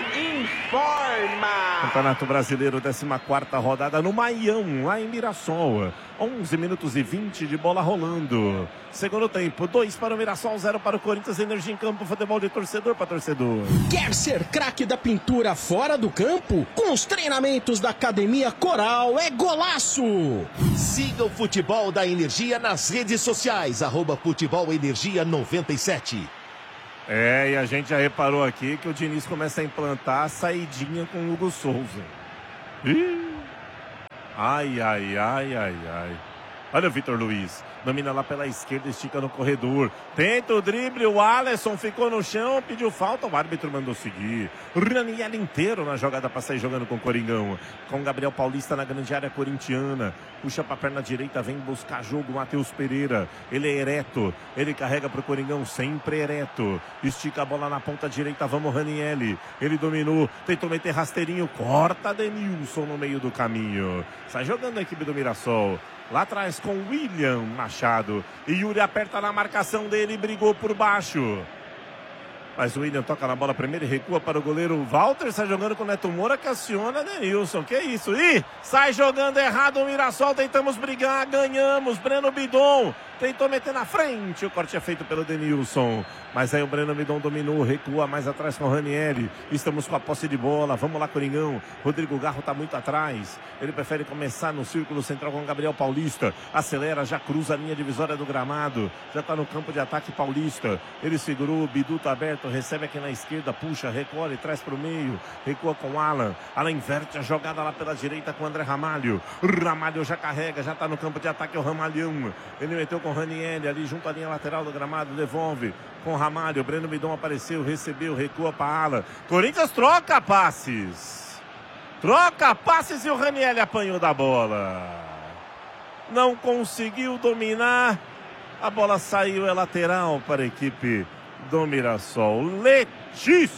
informa. Campeonato Brasileiro, décima quarta rodada no Maião, lá em Mirassol. onze minutos e vinte de bola rolando. Segundo tempo, dois para o Mirassol, zero para o Corinthians. Energia em campo, futebol de torcedor para torcedor. Quer ser craque da pintura fora do campo? Com os treinamentos da Academia Coral é golaço! Siga o futebol da Energia nas redes sociais, arroba futebol energia noventa e sete. É, e a gente já reparou aqui que o Diniz começa a implantar a saidinha com o Hugo Souza. Ih! Ai, ai, ai, ai, ai. Olha o Vitor Luiz. Domina lá pela esquerda, estica no corredor. Tenta o drible, o Alisson ficou no chão, pediu falta, o árbitro mandou seguir. Raniel inteiro na jogada para sair jogando com o Coringão. Com Gabriel Paulista na grande área corintiana. Puxa para a perna direita, vem buscar jogo, Matheus Pereira. Ele é ereto, ele carrega para o Coringão, sempre ereto. Estica a bola na ponta direita, vamos Raniel. Ele dominou, tentou meter rasteirinho, corta Denilson no meio do caminho. Sai jogando a equipe do Mirassol. Lá atrás com William Machado. E Yuri aperta na marcação dele e brigou por baixo. Mas o William toca na bola primeiro e recua para o goleiro Walter. Sai jogando com o Neto Moura, que aciona Denilson. Que isso? Ih, sai jogando errado o Mirassol. Tentamos brigar, ganhamos. Breno Bidon tentou meter na frente. O corte é feito pelo Denilson. Mas aí o Breno Bidon dominou, recua mais atrás com o Ranieri. Estamos com a posse de bola. Vamos lá, Coringão. Rodrigo Garro está muito atrás. Ele prefere começar no círculo central com o Gabriel Paulista. Acelera, já cruza a linha divisória do gramado. Já está no campo de ataque Paulista. Ele segurou, o Bidu está aberto. Recebe aqui na esquerda, puxa, recolhe, traz para o meio. Recua com Alan. Alan inverte a jogada lá pela direita com o André Ramalho. Ramalho já carrega, já está no campo de ataque o Ramalhão. Ele meteu com o Ranieri ali junto à linha lateral do gramado. Devolve com o Ramalho. Breno Bidon apareceu, recebeu, recua para Alan. Corinthians troca passes. Troca passes e o Ranieri apanhou da bola. Não conseguiu dominar. A bola saiu, é lateral para a equipe do Mirassol. Letícia.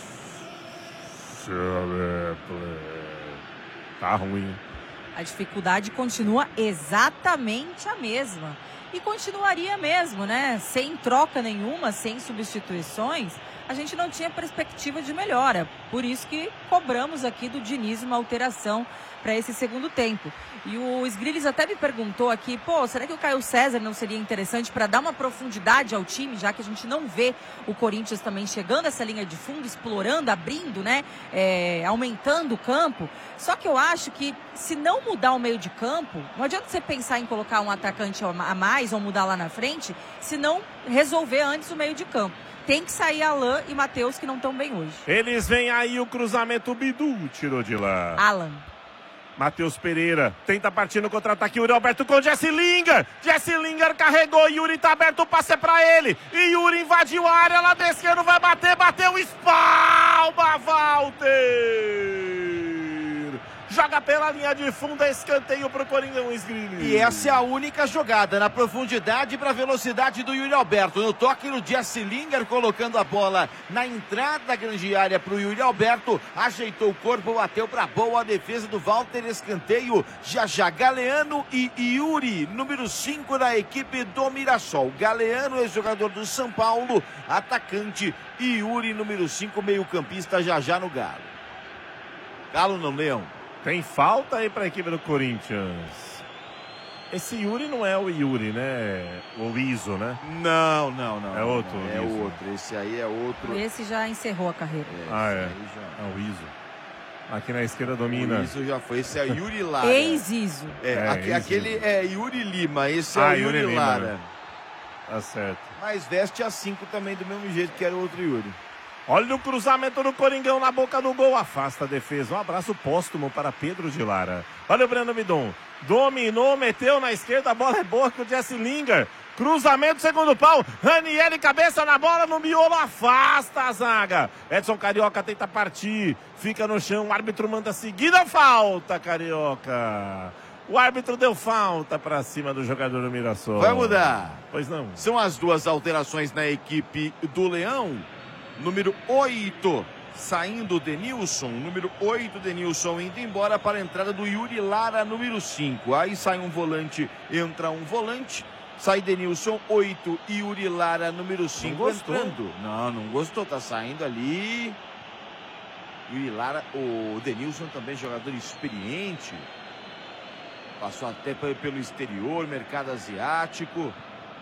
Tá ruim. A dificuldade continua exatamente a mesma. E continuaria mesmo, né? Sem troca nenhuma, sem substituições, a gente não tinha perspectiva de melhora. Por isso que cobramos aqui do Diniz uma alteração para esse segundo tempo. E o Sgrillis até me perguntou aqui, pô, será que o Caio César não seria interessante para dar uma profundidade ao time, já que a gente não vê o Corinthians também chegando essa linha de fundo, explorando, abrindo, né, é, aumentando o campo. Só que eu acho que se não mudar o meio de campo, não adianta você pensar em colocar um atacante a mais ou mudar lá na frente, se não resolver antes o meio de campo. Tem que sair Alan e Matheus, que não estão bem hoje. Eles vêm aí, o cruzamento, o Bidu tirou de lá. Alan. Matheus Pereira tenta partir no contra-ataque. Yuri Alberto com Jesse Lingard. Jesse Lingard carregou. Yuri tá aberto. O passe é pra ele. E Yuri invadiu a área. Lá da esquerda vai bater. Bateu. Espalma, Walter. Joga pela linha de fundo. Escanteio pro Coringão, Sgrillis. E essa é a única jogada. Na profundidade para a velocidade do Yuri Alberto. No toque no Jesse Lingard, colocando a bola na entrada da grande área pro Yuri Alberto. Ajeitou o corpo, bateu para boa defesa do Walter. Escanteio. Já já Galeano e Yuri, número cinco da equipe do Mirassol. Galeano, ex-jogador do São Paulo, atacante. E Yuri, número cinco, meio-campista, já já no Galo. Galo não, Leão. Tem falta aí para a equipe do Corinthians. Esse Yuri não é o Yuri, né? O Iso, né? Não, não, não. É outro. Não, é Iso. outro. Esse aí é outro. Esse já encerrou a carreira. É, ah, é. Já... é o Iso. Aqui na esquerda domina. O Iso já foi. Esse é Yuri Lara. Ex-Iso. É, é aqui, aquele é Yuri Lima. Esse ah, é o Yuri, Yuri Lara. Lima, né? Tá certo. Mas veste a cinco também do mesmo jeito que era o outro Yuri. Olha o cruzamento do Coringão na boca do gol. Afasta a defesa. Um abraço póstumo para Pedro de Lara. Olha o Breno Bidon. Dominou, meteu na esquerda. A bola é boa com o Jesse Lingard. Cruzamento, segundo pau. Ranieri, cabeça na bola, no miolo. Afasta a zaga. Edson Carioca tenta partir. Fica no chão. O árbitro manda seguida. Falta, Carioca. O árbitro deu falta para cima do jogador do Mirassol. Vai mudar. Pois não. São as duas alterações na equipe do Leão. Número oito, saindo o Denilson. Número oito, Denilson indo embora para a entrada do Yuri Lara, número cinco. Aí sai um volante, entra um volante. Sai Denilson, oito. Yuri Lara, número cinco, entrando. Não, não gostou. Tá saindo ali. Yuri Lara, o Denilson também jogador experiente. Passou até pelo exterior, mercado asiático.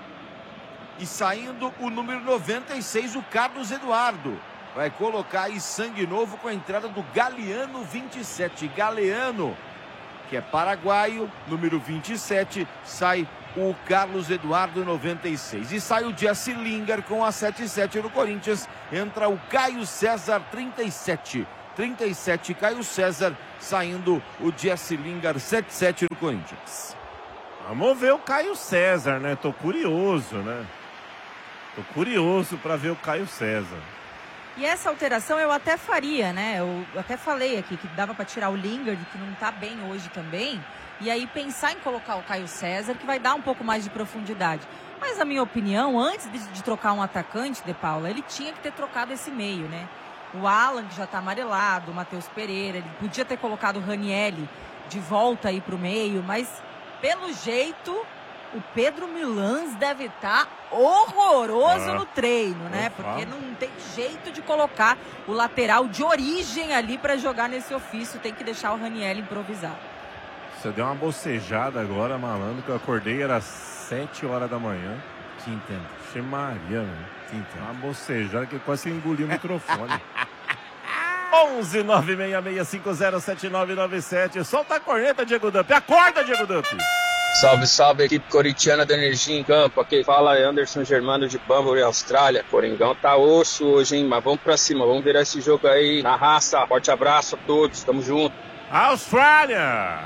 E saindo o número noventa e seis, o Carlos Eduardo. Vai colocar aí sangue novo com a entrada do Galeano, vinte e sete. Galeano, que é paraguaio, número vinte e sete. Sai o Carlos Eduardo, noventa e seis. E sai o Jesse Lingard com a setenta e sete no Corinthians. Entra o Caio César, trinta e sete. trinta e sete, Caio César. Saindo o Jesse Lingard, setenta e sete no Corinthians. Vamos ver o Caio César, né? Tô curioso, né? Tô curioso para ver o Caio César. E essa alteração eu até faria, né? Eu até falei aqui que dava para tirar o Lingard, que não tá bem hoje também. E aí pensar em colocar o Caio César, que vai dar um pouco mais de profundidade. Mas, na minha opinião, antes de, de trocar um atacante, De Paula, ele tinha que ter trocado esse meio, né? O Alan, que já tá amarelado, o Matheus Pereira, ele podia ter colocado o Ranieri de volta aí pro meio, mas, pelo jeito, o Pedro Milans deve estar horroroso ah, no treino, né? Porque não tem jeito de colocar o lateral de origem ali para jogar nesse ofício, tem que deixar o Ranieri improvisar. Você deu uma bocejada agora, malandro, que eu acordei, era sete horas da manhã. Te entendo. Xe Maria, velho. Te entendo. Uma bocejada que quase engoliu o microfone. onze nove seis seis cinco zero sete nove nove sete. Solta a corneta, Diego Dump. Acorda, Diego Dump. Salve, salve, equipe corintiana da Energia em Campo. Aqui fala é Anderson Germano de Banbury, Austrália. Coringão tá osso hoje, hein? Mas vamos pra cima, vamos virar esse jogo aí na raça. Forte abraço a todos, tamo junto. Austrália!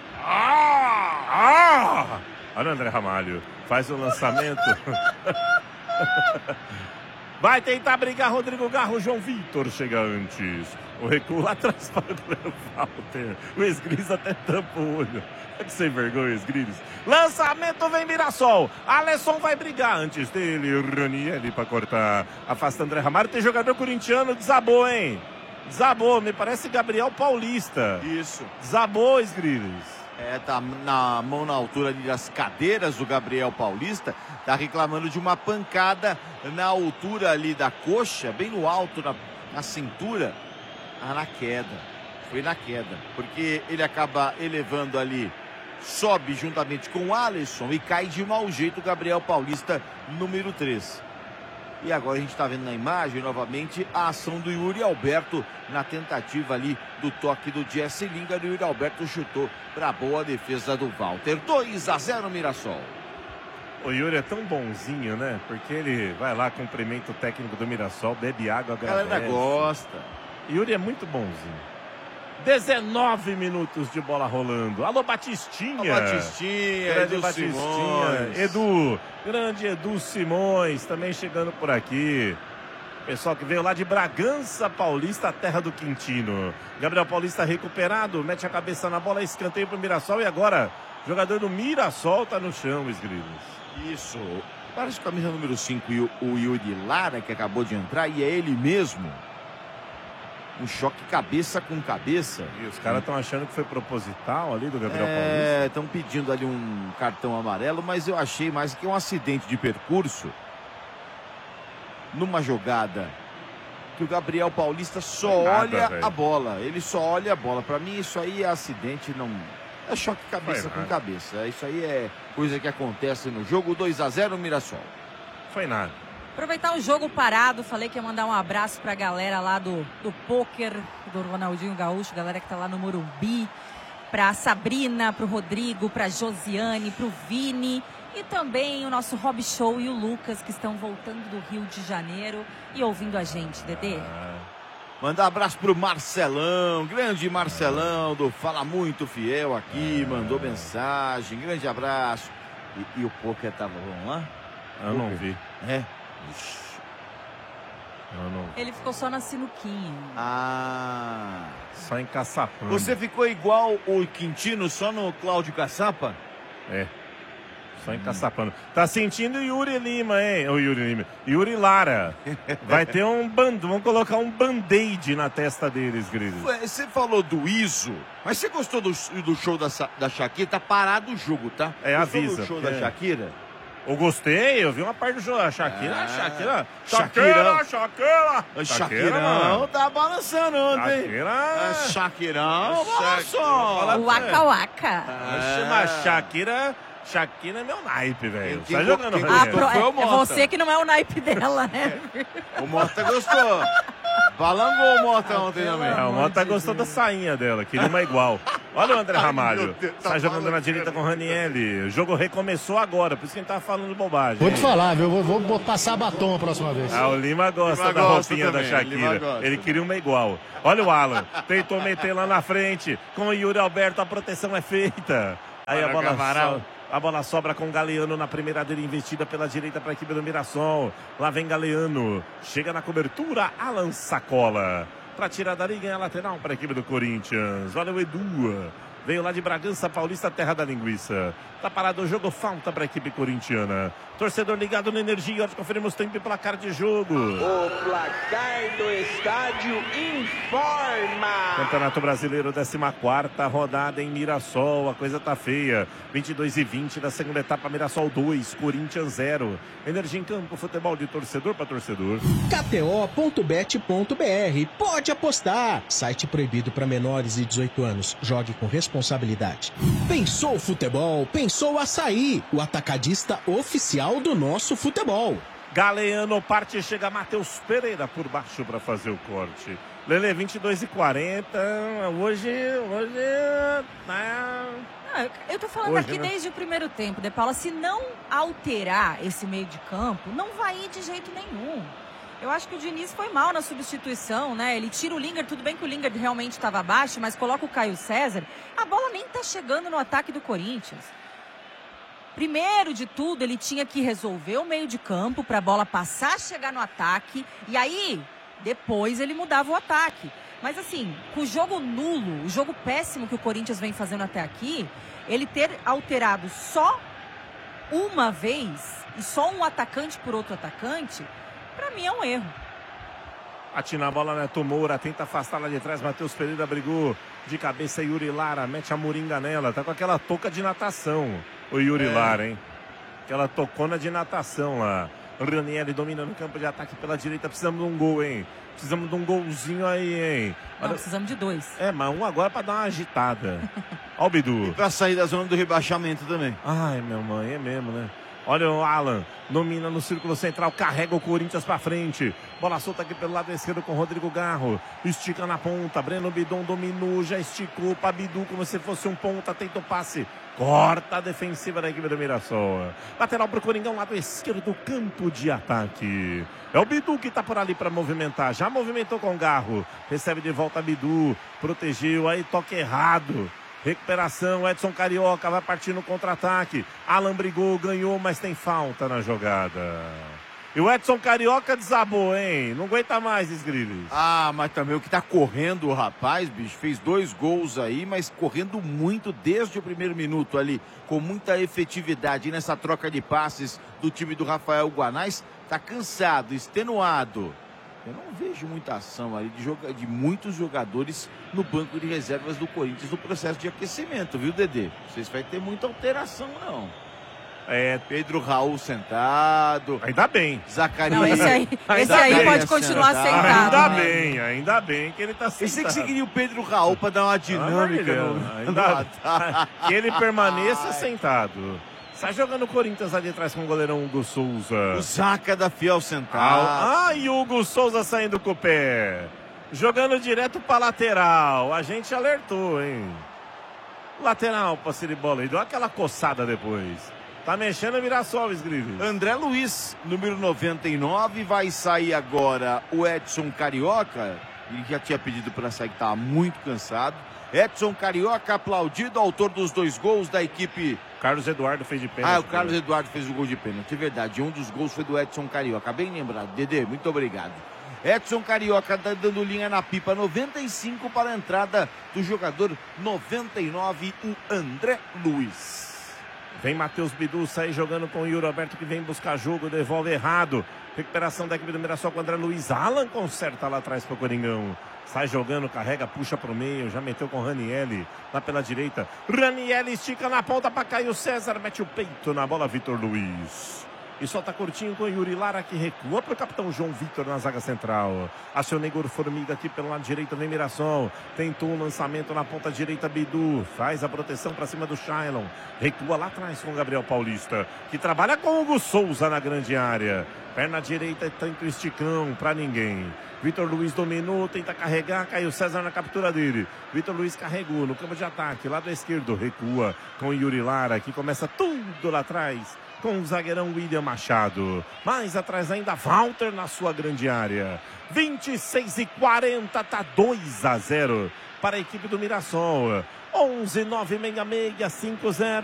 Ah! Ah! Olha o André Ramalho, faz o lançamento. Vai tentar brigar Rodrigo Garro, João Vitor chega antes. O recuo lá atrás para o Walter. O Esgris até tampa o olho. Que sem vergonha, Esgris. Lançamento vem Mirassol. Alisson vai brigar antes dele. Ranieri para cortar. Afasta André Ramalho. Tem jogador corintiano, desabou, hein? Desabou, me parece Gabriel Paulista. Isso. Desabou, Esgris. É, tá na mão na altura ali das cadeiras o Gabriel Paulista. Tá reclamando de uma pancada na altura ali da coxa, bem no alto, na, na cintura. Ah, na queda. Foi na queda. Porque ele acaba elevando ali, sobe juntamente com o Alisson e cai de mau jeito o Gabriel Paulista, número três. E agora a gente está vendo na imagem novamente a ação do Yuri Alberto na tentativa ali do toque do Jesse Lingard. O Yuri Alberto chutou para a boa defesa do Walter. dois a zero Mirassol. O Yuri é tão bonzinho, né? Porque ele vai lá, cumprimenta o técnico do Mirassol, bebe água, agradece. A galera gosta. Yuri é muito bonzinho. dezenove minutos de bola rolando. Alô, Batistinha. Alô, Batistinha, grande Edu Batistinha. Simões. Edu, grande Edu Simões, também chegando por aqui. Pessoal que veio lá de Bragança Paulista, a terra do Quintino. Gabriel Paulista recuperado, mete a cabeça na bola, escanteio pro Mirassol. E agora, jogador do Mirassol tá no chão, Esgrilos. Isso. Parece com a camisa número cinco e o, o Yuri Lara, que acabou de entrar, e é ele mesmo. Um choque cabeça com cabeça. E os caras estão achando que foi proposital ali do Gabriel é, Paulista. É, estão pedindo ali um cartão amarelo, mas eu achei mais que um acidente de percurso. Numa jogada que o Gabriel Paulista só nada, olha véio. a bola. Ele só olha a bola. Para mim isso aí é acidente, não... É choque cabeça com cabeça. Isso aí é coisa que acontece no jogo. dois a zero Mirassol. Foi nada. Aproveitar o jogo parado, falei que ia mandar um abraço pra galera lá do, do pôquer, do Ronaldinho Gaúcho, galera que tá lá no Morumbi, pra Sabrina, pro Rodrigo, pra Josiane, pro Vini e também o nosso Rob Show e o Lucas, que estão voltando do Rio de Janeiro e ouvindo a gente, Dedê. Ah, mandar um abraço pro Marcelão, grande Marcelão do Fala Muito Fiel aqui, ah, mandou mensagem, grande abraço. E, e o pôquer tava bom lá? Eu não vi. É? Não, não. Ele ficou só na sinuquinha. Ah. Só em Caçapã. Você ficou igual o Quintino, só no Cláudio Caçapa? É. Só em hum. Caçapano. Tá sentindo Yuri Lima, hein? O Yuri Lima. Yuri Lara. Vai ter um band... Vamos colocar um band-aid na testa deles, Gris. Você falou do Iso, mas você gostou do, do show da, da Shakira? Tá parado o jogo, tá? É, gostou avisa. do show é. da Shakira? Eu gostei, eu vi uma parte do jogo. A Shakira, a Shakira. Shakirão. Shakira, Shakira. O Shakirão tá balançando ontem. Shakira. Shakirão balançou. O Waka Waka. Chama Shakira. Shakira é meu naipe, velho. Tá quem jogando quem Ah, gostou pro- foi o é, é Mota. você que não é o naipe dela, né? O Mota gostou. Balangou o Mota ontem também. É, o Mota gostou da sainha dela, queria uma igual. Olha o André Ai, Ramalho. meu Deus, tá Tá jogando na falando direita com o Ranielli. O jogo recomeçou agora, por isso que a gente tava falando bobagem. Vou te falar, viu? Vou, vou, vou passar batom a próxima vez. Ah, o Lima gosta Lima da gosta roupinha também, da Lima Shakira. gosta. Ele queria uma igual. Olha o Alan, tentou meter lá na frente. Com o Yuri Alberto, a proteção é feita. Aí a Olha o bola, Camarão. so, a bola sobra com o Galeano na primeira dele, investida pela direita para a equipe do Mirassol. Lá vem Galeano. Chega na cobertura, Alan Sacola. Para tirar dali, ganha a lateral para a equipe do Corinthians. Valeu, Edu. Veio lá de Bragança Paulista, terra da linguiça. Tá parado o jogo, falta para a equipe corintiana. Torcedor ligado na energia, nós conferimos tempo e placar de jogo. O placar do estádio informa. Campeonato Brasileiro, décima quarta rodada em Mirassol. A coisa tá feia. vinte e dois e vinte da segunda etapa, Mirassol dois, Corinthians zero. Energia em campo, futebol de torcedor para torcedor. K T O ponto bet ponto B R. Pode apostar. Site proibido para menores de dezoito anos. Jogue com responsabilidade. Pensou futebol? Pensou açaí. O atacadista oficial do nosso futebol. Galeano parte, chega Matheus Pereira por baixo para fazer o corte. Lele, vinte e dois e quarenta. Hoje, hoje, né? Ah, eu tô falando Hoje, aqui né? desde o primeiro tempo, De Paula. Se não alterar esse meio de campo, não vai ir de jeito nenhum. Eu acho que o Diniz foi mal na substituição, né? Ele tira o Lingard, tudo bem que o Lingard realmente estava abaixo, mas coloca o Caio César. A bola nem tá chegando no ataque do Corinthians. Primeiro de tudo, ele tinha que resolver o meio de campo para a bola passar a chegar no ataque. E aí, depois ele mudava o ataque. Mas assim, com o jogo nulo, o jogo péssimo que o Corinthians vem fazendo até aqui, ele ter alterado só uma vez e só um atacante por outro atacante, para mim é um erro. Atina a bola, Neto Moura, tenta afastar lá de trás, Matheus Pereira brigou de cabeça, Yuri Lara, mete a moringa nela, tá com aquela touca de natação, o Yuri É. Lara, hein? Aquela tocona de natação lá. Ranieri domina no campo de ataque pela direita, precisamos de um gol, hein? Precisamos de um golzinho aí, hein? Não, precisamos de dois. É, mas um agora pra dar uma agitada. Ó o Bidu. E pra sair da zona do rebaixamento também. Ai, meu mãe, é mesmo, né? Olha o Alan, domina no círculo central, carrega o Corinthians pra frente. Bola solta aqui pelo lado esquerdo com o Rodrigo Garro. Estica na ponta, Breno Bidon dominou, já esticou pra Bidu como se fosse um ponta, tenta o passe. Corta a defensiva da equipe do Mirassol. Lateral pro Coringão, lado esquerdo do campo de ataque. É o Bidu que tá por ali pra movimentar. Já movimentou com o Garro. Recebe de volta Bidu, protegeu, aí toque errado. Recuperação, Edson Carioca vai partir no contra-ataque. Alan brigou, ganhou, mas tem falta na jogada. E o Edson Carioca desabou, hein? Não aguenta mais, Esgriles. Ah, mas também o que tá correndo o rapaz, bicho, fez dois gols aí, mas correndo muito desde o primeiro minuto ali, com muita efetividade nessa troca de passes do time do Rafael Guanais. Tá cansado, extenuado. Eu não vejo muita ação ali de, joga... de muitos jogadores no banco de reservas do Corinthians no processo de aquecimento, viu, Dedê? Não sei se vai ter muita alteração, não. É, Pedro Raul sentado. Ainda bem. Zacarias. Não, esse aí, esse aí pode continuar sentado. Ainda né? bem, ainda bem que ele tá sentado. Pensei que você queria o Pedro Raul para dar uma dinâmica. Ah, no... não, ainda... que ele permaneça sentado. Está jogando o Corinthians ali atrás com o goleirão Hugo Souza. O Zaca da Fiel sentado. Ah, e o Hugo Souza saindo com o pé. Jogando direto para lateral. A gente alertou, hein? Lateral para Siribola. E deu aquela coçada depois. Tá mexendo o Mirassol, Esgrives. André Luiz, número noventa e nove. Vai sair agora o Edson Carioca. Ele já tinha pedido para sair, que estava muito cansado. Edson Carioca, aplaudido, autor dos dois gols da equipe. Carlos Eduardo fez de pênalti. Ah, o Carlos Eduardo fez o gol de pênalti, é verdade. Um dos gols foi do Edson Carioca, bem lembrado. Dedê, muito obrigado. Edson Carioca tá dando linha na pipa, noventa e cinco para a entrada do jogador noventa e nove, o André Luiz. Vem Matheus Bidu, sai jogando com o Yuri Alberto, que vem buscar jogo, devolve errado. Recuperação da equipe do Mirassol com o André Luiz. Alan conserta lá atrás pro Coringão. Sai jogando, carrega, puxa pro meio. Já meteu com o Ranielli lá pela direita. Ranielli estica na ponta para Caio César. Mete o peito na bola, Vitor Luiz. E solta curtinho com o Yuri Lara, que recua para o capitão João Vitor na zaga central. Aciona Igor Formiga aqui pelo lado direito, vem Mirassol. Tentou um lançamento na ponta direita, Bidu. Faz a proteção para cima do Shailon. Recua lá atrás com o Gabriel Paulista, que trabalha com o Hugo Souza na grande área. Perna direita, tanto esticão para ninguém. Vitor Luiz dominou, tenta carregar, Caio César na captura dele. Vitor Luiz carregou no campo de ataque, lado esquerdo, recua com o Yuri Lara, que começa tudo lá atrás com o zagueirão William Machado. Mais atrás ainda, Walter na sua grande área. vinte e seis e quarenta, tá dois a zero para a equipe do Mirassol. onze nove seis seis cinco zero.